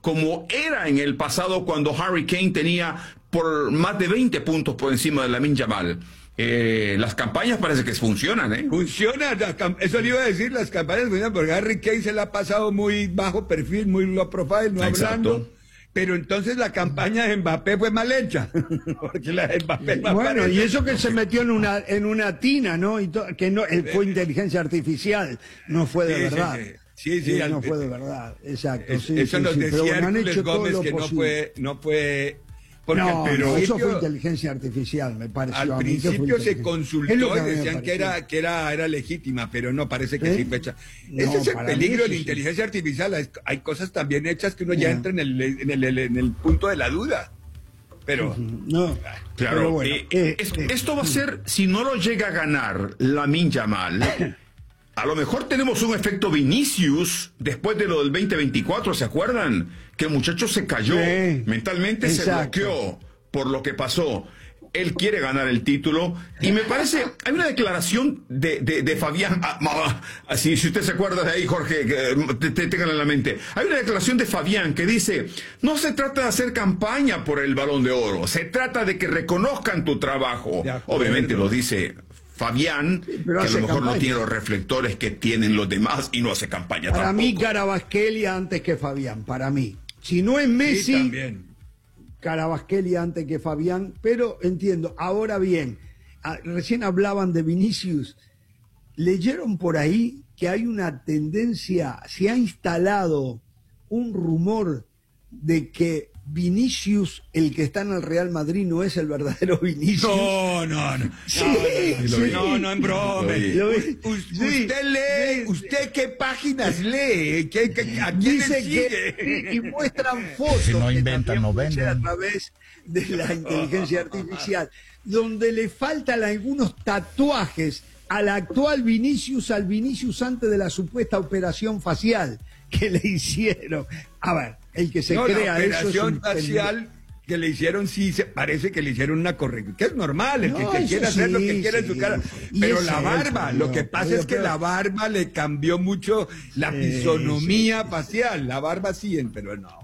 como era en el pasado cuando Harry Kane tenía por más de veinte puntos por encima de Lamine Yamal. Eh, las campañas parece que funcionan, ¿eh? Funcionan, eso le iba a decir, las campañas funcionan, porque Harry Kane se la ha pasado muy bajo perfil, muy low profile, no Exacto. hablando. Pero entonces la campaña de Mbappé fue mal hecha. Porque la de Mbappé Bueno, parece... y eso que se metió en una en una tina, ¿no? Y to, que no eh, fue inteligencia artificial, no fue de Sí, verdad. sí, sí, sí, Sí, al- no fue de verdad, exacto. Es- sí, eso sí, nos sí, pero decía bueno, han Hércules hecho todo Gómez lo que no posible. fue, no fue... Porque no, al no, eso principio- fue inteligencia artificial, me pareció. Al a mí que fue principio se inteligencia. consultó Es lo que y a mí me decían que pareció. era, que era, era legítima, pero no, parece que ¿Sí? sí fecha. No, Ese es el para mí peligro de eso la sí. inteligencia artificial. Hay, hay cosas también hechas que uno ya Ya. entra en el, en el, en el punto de la duda. Pero... No, Claro, pero bueno, eh, eh, es- eh, esto va a ser, si no lo llega a ganar Lamine Yamal, a lo mejor tenemos un efecto Vinicius después de lo del veinte veinticuatro, ¿se acuerdan? Que el muchacho se cayó, Sí, mentalmente se exacto. bloqueó por lo que pasó. Él quiere ganar el título y me parece, hay una declaración de, de, de Fabián, ah, ah, así, si usted se acuerda de ahí, Jorge, que te, te tengan en la mente. Hay una declaración de Fabián que dice, no se trata de hacer campaña por el Balón de Oro, se trata de que reconozcan tu trabajo. Obviamente lo dice Fabián, pero que a hace lo mejor campaña. no tiene los reflectores que tienen los demás y no hace campaña para tampoco. mí Carabasquelia antes que Fabián, para mí. Si no es Messi, Sí, también. Carabasquelia antes que Fabián, pero entiendo. Ahora bien, a- recién hablaban de Vinicius. ¿Leyeron por ahí que hay una tendencia, se ha instalado un rumor de que Vinicius, el que está en el Real Madrid, no es el verdadero Vinicius? No, no, no. Sí, no, sí. no, no, en broma. Lo vi. Lo vi. U- Sí. Usted lee, ¿usted qué páginas lee? ¿Qué, qué- ¿A quién le Dice sigue? que y muestran fotos Si no que inventan, también no puede ser venden. a través de la inteligencia artificial, donde le faltan algunos tatuajes al actual Vinicius, al Vinicius antes de la supuesta operación facial que le hicieron. A ver, el que se No, crea la eso es operación un facial que le hicieron, sí, se, parece que le hicieron una corrección, que es normal, el No, que, que eso quiera hacer lo sí, que quiera en su sí. cara. Y Pero ese la es, barba, no, lo que pasa pero- es que pero- la barba le cambió mucho la Sí, fisonomía sí. facial. La barba sí, pero no.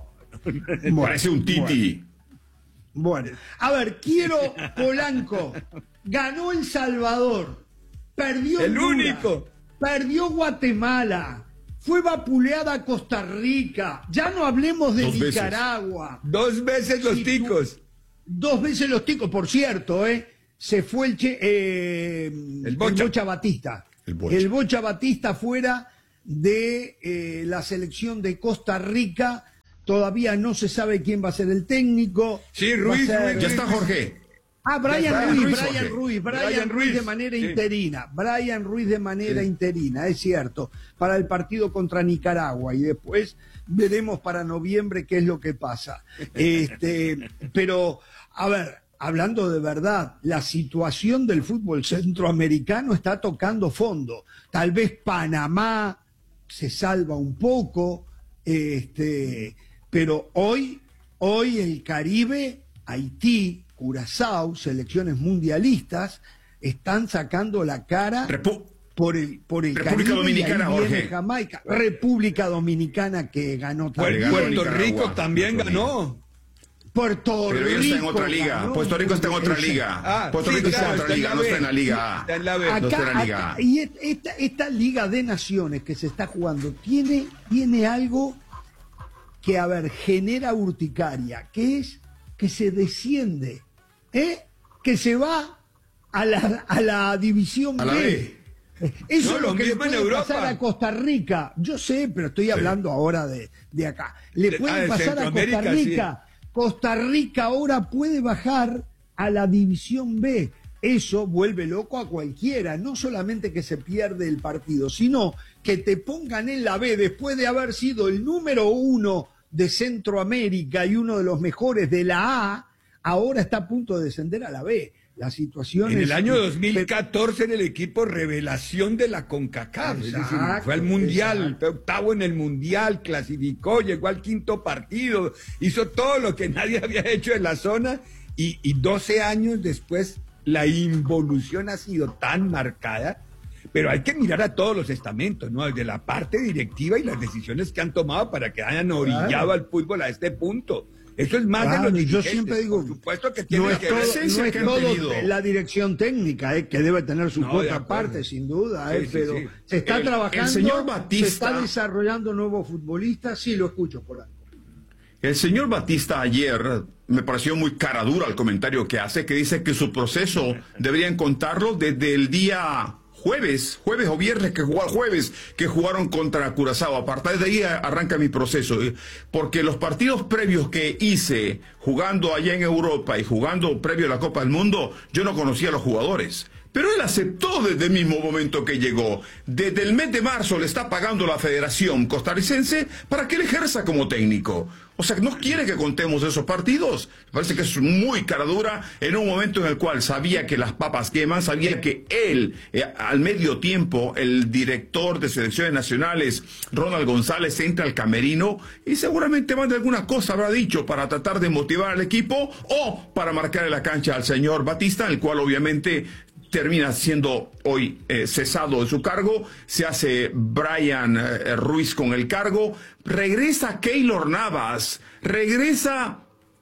Parece un titi. Bueno, a ver, quiero Polanco. Ganó El Salvador. Perdió El Honduras, único. Perdió Guatemala. Fue vapuleada Costa Rica. Ya no hablemos de Dos veces. Nicaragua. Dos veces los Si tú- ticos. Dos veces los ticos, por cierto, ¿eh? Se fue el, che- eh, El Bocha. Bocha Batista. El Bocha. Bocha Batista fuera de eh, la selección de Costa Rica. Todavía no se sabe quién va a ser el técnico. Sí, Va a Ruiz, ser- Ruiz, Ya está Jorge. Ah, Brian Ya está, Ruiz, Ruiz, Brian Jorge. Ruiz, Brian, Brian Ruiz de Ruiz, manera sí. interina, Brian Ruiz de manera Sí. interina, es cierto, para el partido contra Nicaragua y después veremos para noviembre qué es lo que pasa. Este, pero, a ver, hablando de verdad, la situación del fútbol centroamericano está tocando fondo. Tal vez Panamá se salva un poco, este, pero hoy, hoy el Caribe, Haití, Curazao, selecciones mundialistas, están sacando la cara Repu- por el, por el República Caribe, y ahí Dominicana, viene Jorge. Jamaica, República Dominicana que ganó Puerto, también. Puerto Puerto Nicaragua. Rico también Puerto Rico. ganó. Puerto Pero Rico ellos están en otra liga. ganó. Puerto Rico está en otra Ese- liga. Ah, Puerto sí, Rico está claro, en otra está en liga, la no B. está en la liga A. Está en la B. No está en Acá, la liga acá- A. y et- esta, esta Liga de Naciones que se está jugando tiene, tiene algo que, a ver, genera urticaria, que es que se desciende, ¿eh? Que se va a la, a la división A la B. B. Eso No, es lo lo que le mismo en puede Europa. pasar a Costa Rica. Yo sé, pero estoy hablando ahora de, de acá. Le De- puede ah, de pasar a Costa Centroamérica, Rica. Costa Rica ahora puede bajar a la división B. Eso vuelve loco a cualquiera, no solamente que se pierde el partido, sino que te pongan en la B después de haber sido el número uno de Centroamérica y uno de los mejores de la A, ahora está a punto de descender a la B. La situación En es... el año dos mil catorce en el equipo revelación de la CONCACAF, es decir, Exacto, fue al Mundial, exacto. fue octavo en el Mundial, clasificó, llegó al quinto partido, hizo todo lo que nadie había hecho en la zona y, y doce años después la involución ha sido tan marcada, pero hay que mirar a todos los estamentos, ¿no? De la parte directiva y las decisiones que han tomado para que hayan orillado claro. al fútbol a este punto. Eso es más claro, de los dirigentes. Yo siempre digo, por supuesto que tiene no es que todo, ver. no es todo la dirección técnica, eh, que debe tener su no, otra parte, sin duda, eh, sí, pero sí, sí. se está el, trabajando, el señor Batista, se está desarrollando nuevos futbolistas, sí lo escucho por ahí. El señor Batista ayer me pareció muy cara dura el comentario que hace, que dice que su proceso deberían contarlo desde el día jueves, jueves o viernes, que jugaron jueves, que jugaron contra Curazao. A partir de ahí arranca mi proceso, porque los partidos previos que hice jugando allá en Europa y jugando previo a la Copa del Mundo, yo no conocía a los jugadores. Pero él aceptó desde el mismo momento que llegó. Desde el mes de marzo le está pagando la Federación Costarricense para que él ejerza como técnico. O sea, no quiere que contemos esos partidos. Me parece que es muy cara dura en un momento en el cual sabía que las papas queman, sabía que él, eh, al medio tiempo, el director de selecciones nacionales, Ronald González, entra al camerino y seguramente más de alguna cosa habrá dicho para tratar de motivar al equipo o para marcar en la cancha al señor Batista, el cual obviamente termina siendo hoy eh, cesado de su cargo, se hace Brian eh, Ruiz con el cargo, regresa Keylor Navas, regresa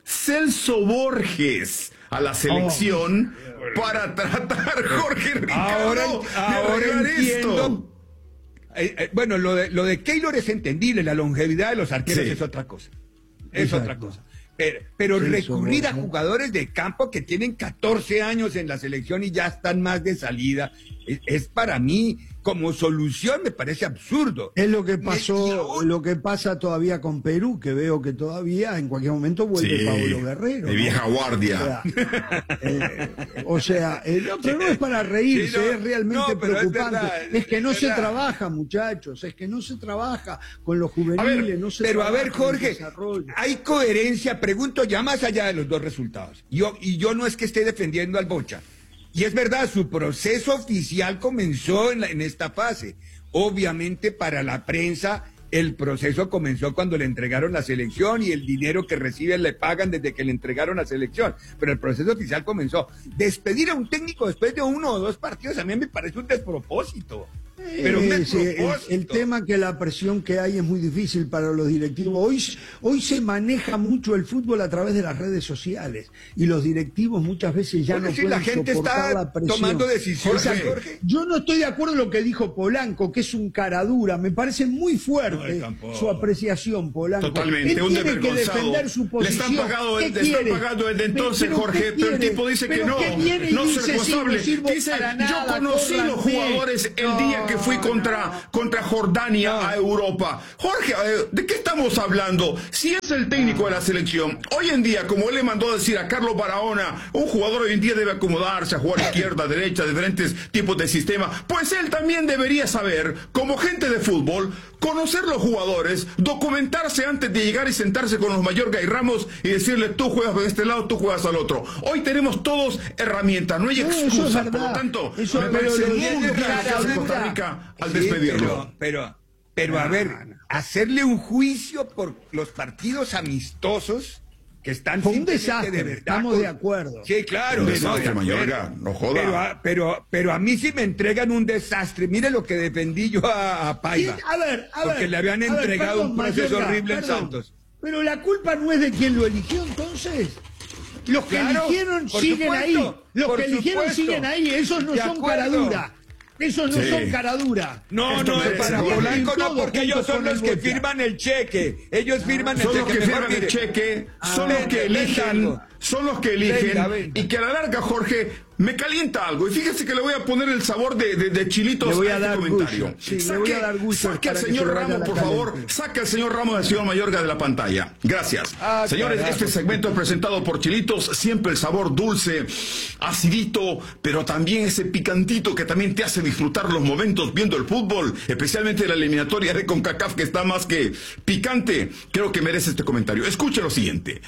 Celso Borges a la selección oh, para tratar, Jorge Ricardo, ahora, ahora de entiendo. esto. Eh, eh, bueno, lo de, lo de Keylor es entendible, la longevidad de los arqueros sí. es otra cosa, es Exacto. otra cosa. Pero, pero recurrir a jugadores de campo que tienen catorce años en la selección y ya están más de salida, es, es para mí, como solución, me parece absurdo. Es lo que pasó, lo que pasa todavía con Perú, que veo que todavía en cualquier momento vuelve sí, Pablo Guerrero. De ¿no? vieja guardia. O sea, eh, o sea eh, no, pero no es para reírse, sí, no, es realmente no, preocupante. Es, verdad, es que no es se verdad. trabaja, muchachos, es que no se trabaja con los juveniles, ver, no se Pero a ver, Jorge, desarrollo. hay coherencia, pregunto ya más allá de los dos resultados. Yo, y yo no es que esté defendiendo al Bocha. Y es verdad, su proceso oficial comenzó en, la, en esta fase. Obviamente para la prensa el proceso comenzó cuando le entregaron la selección y el dinero que reciben le pagan desde que le entregaron la selección. Pero el proceso oficial comenzó. Despedir a un técnico después de uno o dos partidos a mí me parece un despropósito. Pero eh, sí, el, el tema que la presión que hay es muy difícil para los directivos. Hoy, hoy se maneja mucho el fútbol a través de las redes sociales y los directivos muchas veces ya Porque no si pueden la gente soportar está la presión. tomando decisiones. O sea, Jorge, yo no estoy de acuerdo en lo que dijo Polanco, que es un cara dura. Me parece muy fuerte no, su apreciación, Polanco. Totalmente, Él un tiene que defender su posición. Le están pagando, le están pagando desde entonces, pero, Jorge, pero el tipo dice que no, no es responsable. Sí, no dice, nada, yo conocí los jugadores el día que fui contra contra Jordania no. a Europa. Jorge, ¿de qué estamos hablando? Si es el técnico de la selección, hoy en día, como él le mandó a decir a Carlos Barahona, un jugador hoy en día debe acomodarse a jugar izquierda, derecha, diferentes tipos de sistema, pues él también debería saber, como gente de fútbol, conocer los jugadores, documentarse antes de llegar y sentarse con los Mayorga y Ramos y decirle, tú juegas de este lado, tú juegas al otro. Hoy tenemos todos herramientas, no hay excusas, no, por lo tanto, eso, me parece muy grave de Costa Rica al despedirlo. Pero, pero, pero a ver, hacerle un juicio por los partidos amistosos que están fue un desastre, de verdad, estamos con... de acuerdo. Sí, claro. Un desastre, Mayorga, no joda. Pero a, pero, pero a mí sí me entregan un desastre. Mire lo que defendí yo a, a Paiva. Sí, a ver, a ver. Porque le habían entregado ver, perdón, un proceso Mayorga, horrible perdón, en Santos. Pero la culpa no es de quien lo eligió entonces. Los que claro, eligieron siguen supuesto, ahí. Los que eligieron supuesto. siguen ahí. Esos no de son caradura. Esos no sí. son caradura. No, Esto no, es para Polanco no, porque ellos son los que firman el cheque. Ellos firman el son cheque. Son los que firman el cheque, son los que eligen, son los que eligen. Y que a la larga, Jorge, me calienta algo. Y fíjese que le voy a poner el sabor de, de, de chilitos le voy a, a dar este comentario. Gusto. Sí, saque, le voy a dar gusto saque al señor Ramos, por favor. Saque al señor Ramos del señor Mayorga de la pantalla. Gracias. Ah, Señores, carajo. Este segmento es presentado por Chilitos. Siempre el sabor dulce, acidito, pero también ese picantito que también te hace disfrutar los momentos viendo el fútbol, especialmente la eliminatoria de CONCACAF, que está más que picante. Creo que merece este comentario. Escuche lo siguiente.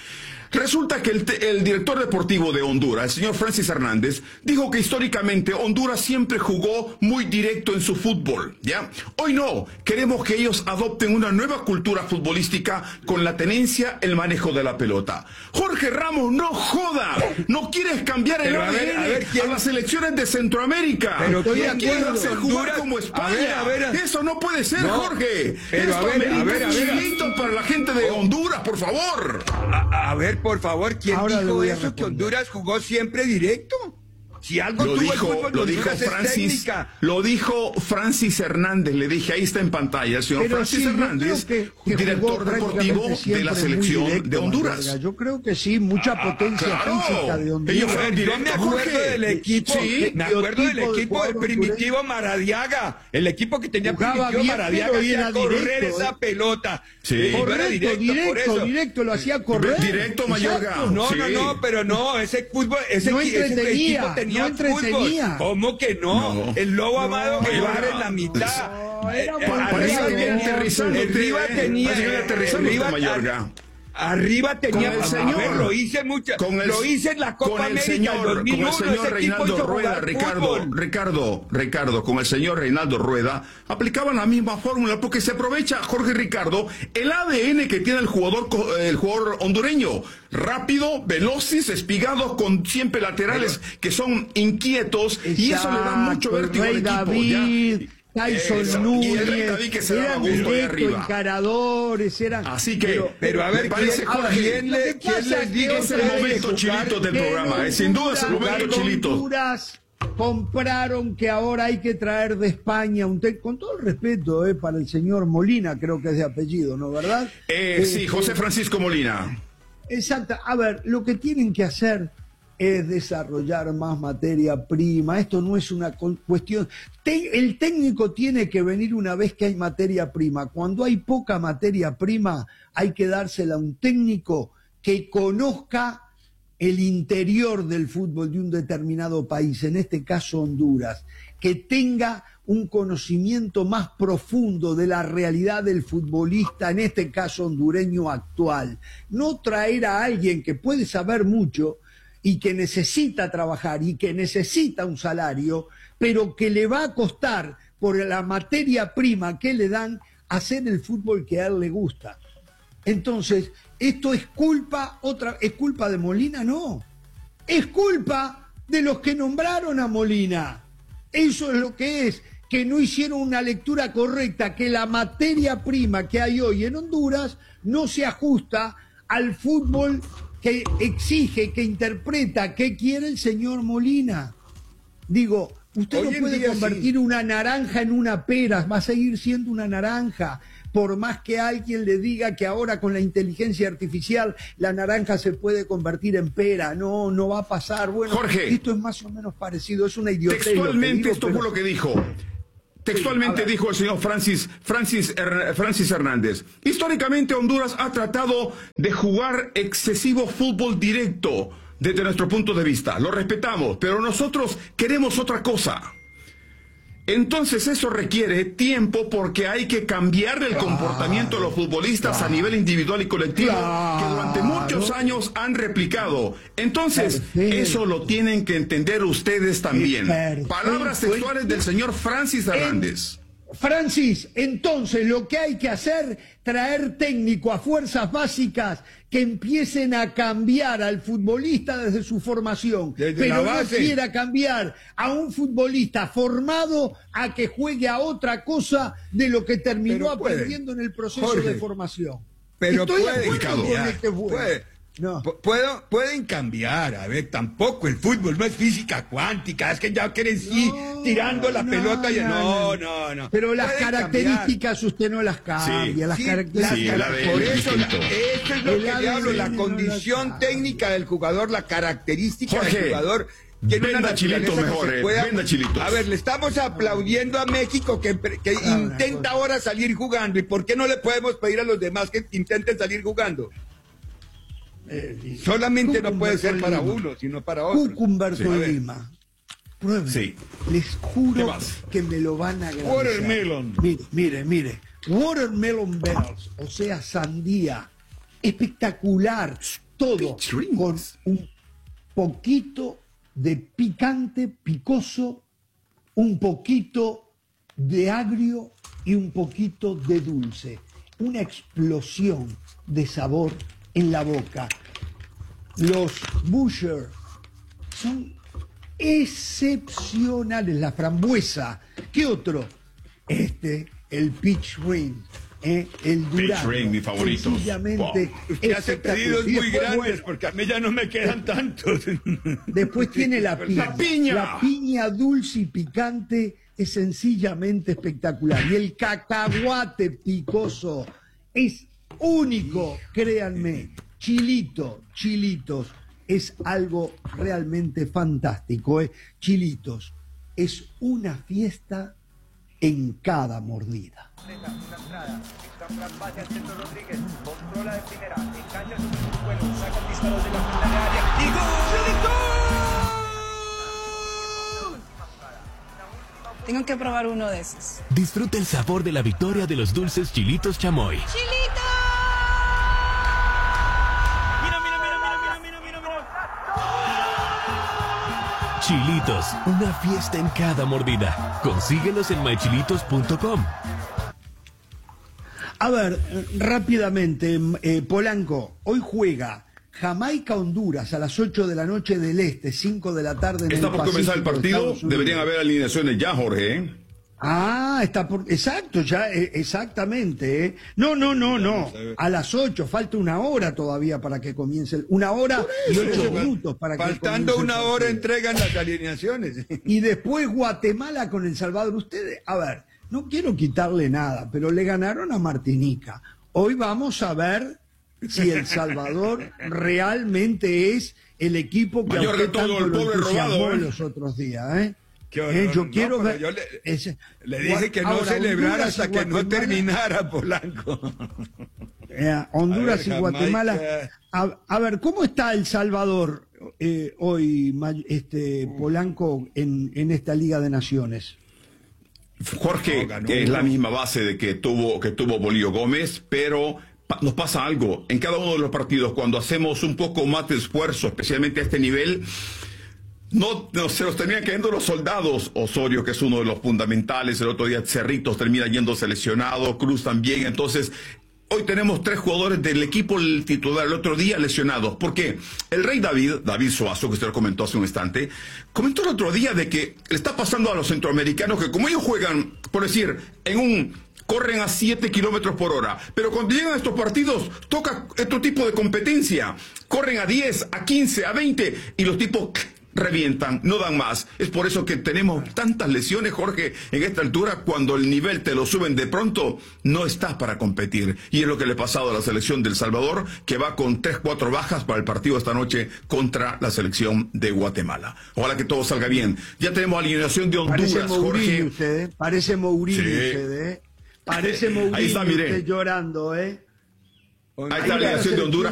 Resulta que el, el director deportivo de Honduras, el señor Francis Hernández, dijo que históricamente Honduras siempre jugó muy directo en su fútbol, ¿ya? Hoy no, queremos que ellos adopten una nueva cultura futbolística con la tenencia, el manejo de la pelota. Jorge Ramos, no joda, no quieres cambiar el Pero A D N a ver, a ver, ¿quién? a las selecciones de Centroamérica. Pero ¿quién ¿quién quieres quiere hacer jugar Honduras? como España? A ver, a ver, Eso no puede ser, no, Jorge. pero Esto a ver, amerita a ver, a ver. chilito para la gente de Honduras, por favor. A, a ver, por favor, ¿quién Ahora le dijo voy a eso? Que responder. Honduras jugó siempre directo. Si algo Lo tuvo el dijo, fútbol de lo dijo Honduras es Francis, técnica. lo dijo Francis Hernández, le dije, ahí está en pantalla, el señor Pero Francis sí, yo Hernández, creo que- que director jugó deportivo prácticamente de la siempre selección muy directo, de Honduras. Mayorga. Yo creo que sí, mucha potencia claro. física de Honduras. Ellos fueron Yo me directo, acuerdo Jorge. del equipo, Sí. me acuerdo del Biotipo de equipo del jugador Primitivo Maradiaga, el equipo que tenía Jugaba Primitivo bien, Maradiaga pero era hacía correr directo, esa ¿eh? pelota. Sí. Y no era Correcto, directo, directo, por eso. directo, lo hacía correr. Directo, Mayorga. Exacto. No, Sí. no, no, pero no, ese fútbol, ese, No equi- ese entretenía, equipo tenía no fútbol. entretenía. ¿Cómo que no? No. El Lobo Amado No, Guevara no. en la mitad. No, era Eh, por arriba arriba, tenía- no, aterrizando el usted, Riva eh. tenía, Parece que viene aterrizando arriba- usted, Mayorga. Arriba tenía, Con el a señor- ver, lo hice mucho, Con el- lo hice en la Copa con el América señor, en dos mil uno, con el señor ese equipo Reinaldo hizo Rueda, jugar Ricardo, fútbol. Ricardo, Ricardo, con el señor Reinaldo Rueda, aplicaban la misma fórmula porque se aprovecha, Jorge Ricardo, el A D N que tiene el jugador, co- el jugador hondureño. Rápido, veloces, espigados, con siempre laterales que son inquietos, y eso le da mucho Exacto, el vértigo al Rey equipo. David, ¿ya? Tyson Eso, y el Rey Núñez, David que se daba eran gusto ahí directos, arriba. encaradores, eran... Así que, Pero- Pero a me ver, parece, ¿quién, Jorge, ¿quién, lo le, que quién pasa les es dijo que es el ustedes de momento jugar? chilito del que programa, en eh, sin duda es el Honduras- momento en chilito. Honduras compraron que ahora hay que traer de España un té, con todo el respeto eh, para el señor Molina, creo que es de apellido, ¿no? ¿Verdad? Eh, sí, Este, José Francisco Molina. Exacto. A ver, lo que tienen que hacer es desarrollar más materia prima. Esto no es una cu- cuestión. Te- el técnico tiene que venir una vez que hay materia prima. Cuando hay poca materia prima, hay que dársela a un técnico que conozca el interior del fútbol de un determinado país, en este caso Honduras, que tenga un conocimiento más profundo de la realidad del futbolista, en este caso hondureño actual. No traer a alguien que puede saber mucho y que necesita trabajar y que necesita un salario, pero que le va a costar, por la materia prima que le dan, hacer el fútbol que a él le gusta. Entonces, ¿esto es culpa otra es culpa de Molina? No. Es culpa de los que nombraron a Molina. Eso es lo que es, que no hicieron una lectura correcta, que la materia prima que hay hoy en Honduras no se ajusta al fútbol que exige, que interpreta, que quiere el señor Molina. Digo, usted Hoy no en puede día convertir sí. una naranja en una pera, va a seguir siendo una naranja. Por más que alguien le diga que ahora con la inteligencia artificial la naranja se puede convertir en pera, no, no va a pasar. Bueno, Jorge, esto es más o menos parecido, es una idiotez. Textualmente, lo que digo, esto pero- fue lo que dijo. Textualmente Sí, a ver. dijo el señor Francis, Francis, Her- Francis Hernández. Históricamente Honduras ha tratado de jugar excesivo fútbol directo desde nuestro punto de vista. Lo respetamos, pero nosotros queremos otra cosa. Entonces eso requiere tiempo porque hay que cambiar el comportamiento de los futbolistas a nivel individual y colectivo que durante muchos años han replicado. Entonces Perfecto. eso lo tienen que entender ustedes también. Perfecto. Palabras textuales del señor Francis Hernández. Francis, entonces lo que hay que hacer, traer técnico a fuerzas básicas que empiecen a cambiar al futbolista desde su formación, Desde pero la no base. quiera cambiar a un futbolista formado a que juegue a otra cosa de lo que terminó Pero puede. aprendiendo en el proceso Jorge, de formación. Pero Estoy de puede acuerdo con cambiar, este bueno. puede. No. Pu- Puedo, pueden cambiar, a ver, tampoco el fútbol no es física cuántica, es que ya crecí No, tirando la no, pelota y no, no, no. no, no. Pero las Pueden características usted no las cambia, las Sí, características. sí, las el A cara- D N por es eso, distinto. eso es lo El que le hablo, la A D N no condición las técnica del jugador, la característica Jorge, del jugador. Tiene una venda chilitos naturaleza que mejor, se eh, pueda- venda chilitos. A ver, le estamos aplaudiendo a México que, que Ahora, intenta ahora salir jugando. ¿Y por qué no le podemos pedir a los demás que intenten salir jugando? Eh, Solamente no puede Humberto ser para Lima. uno, sino para otro. Humberto Sí, a ver. Lima. Prueben. Sí. Les ¿Qué juro más? que me lo van a agradecer. Watermelon. Mire, mire, mire. Watermelon Bells, o sea, sandía. Espectacular. todo con un poquito de picante, picoso, un poquito de agrio y un poquito de dulce. Una explosión de sabor en la boca. Los Busher son excepcionales. La frambuesa. ¿Qué otro? Este, el Peach Ring. ¿eh? El Durazno. Peach Ring, mi favorito. Sencillamente wow. Usted hace pedidos muy después, grandes, bueno, porque a mí ya no me quedan tantos. Después tiene la piña. La piña. La piña dulce y picante es sencillamente espectacular. Y el cacahuate picoso es único, créanme. Chilito, chilitos, es algo realmente fantástico. ¿eh? Chilitos, es una fiesta en cada mordida. Una entrada, San pase al centro Rodríguez, controla de primera, engancha sobre su vuelo, saca el disparo de la final de área y gol. Tengo que probar uno de esos. Disfruta el sabor de la victoria de los dulces Chilitos Chamoy. ¡Chilito! Chilitos, una fiesta en cada mordida. Consíguelos en my chilitos punto com. A ver, rápidamente, eh, Polanco, hoy juega Jamaica-Honduras a las ocho de la noche del Este, cinco de la tarde en Está el por comenzar el Pacífico de partido, Estados Unidos. deberían haber alineaciones ya, Jorge, ¿eh? Ah, está por... Exacto, ya, eh, exactamente. ¿eh? No, no, no, no. A las ocho, falta una hora todavía para que comience. El... Una hora y ocho minutos para que Faltando comience una el hora partido. entregan las alineaciones. Y después Guatemala con El Salvador. Ustedes, a ver, no quiero quitarle nada, pero le ganaron a Martinica. Hoy vamos a ver si El Salvador realmente es el equipo que Mayor a usted que todo, tanto el lo pobre entusiasmó robado, ¿eh? los otros días, ¿eh? Qué horror. Eh, yo No, quiero pero ver. yo le, ese- le dije que no Ahora, celebrara Honduras hasta y que no Guatemala- terminara, Polanco. Eh, Honduras A ver, y Jamaica. Guatemala. A, a ver, ¿cómo está El Salvador eh, hoy, May- este Polanco, en, en esta Liga de Naciones? Jorge, No, ganó, que es ¿no? la misma base de que tuvo, que tuvo Bolío Gómez, pero pa- nos pasa algo. En cada uno de los partidos, cuando hacemos un poco más de esfuerzo, especialmente a este nivel, no, no se los terminan cayendo los soldados. Osorio, que es uno de los fundamentales, el otro día Cerritos termina yendo seleccionado, Cruz también. Entonces, hoy tenemos tres jugadores del equipo el titular el otro día lesionados. ¿Por qué? El Rey David, David Suazo, que usted lo comentó hace un instante, comentó el otro día de que le está pasando a los centroamericanos que como ellos juegan, por decir, en un... corren a siete kilómetros por hora, pero cuando llegan a estos partidos toca otro tipo de competencia, corren a diez, a quince, a veinte y los tipos revientan, no dan más. Es por eso que tenemos tantas lesiones, Jorge, en esta altura. Cuando el nivel te lo suben de pronto, no estás para competir, y es lo que le ha pasado a la selección de El Salvador, que va con tres, cuatro bajas para el partido esta noche contra la selección de Guatemala. Ojalá que todo salga bien. Ya tenemos alineación de Honduras, Parece Mourinho Jorge. usted, ¿eh? Parece Mourinho Sí. usted, ¿eh? Parece Mourinho Ahí está, mire. usted llorando, ¿eh? Ahí está la alineación de Honduras.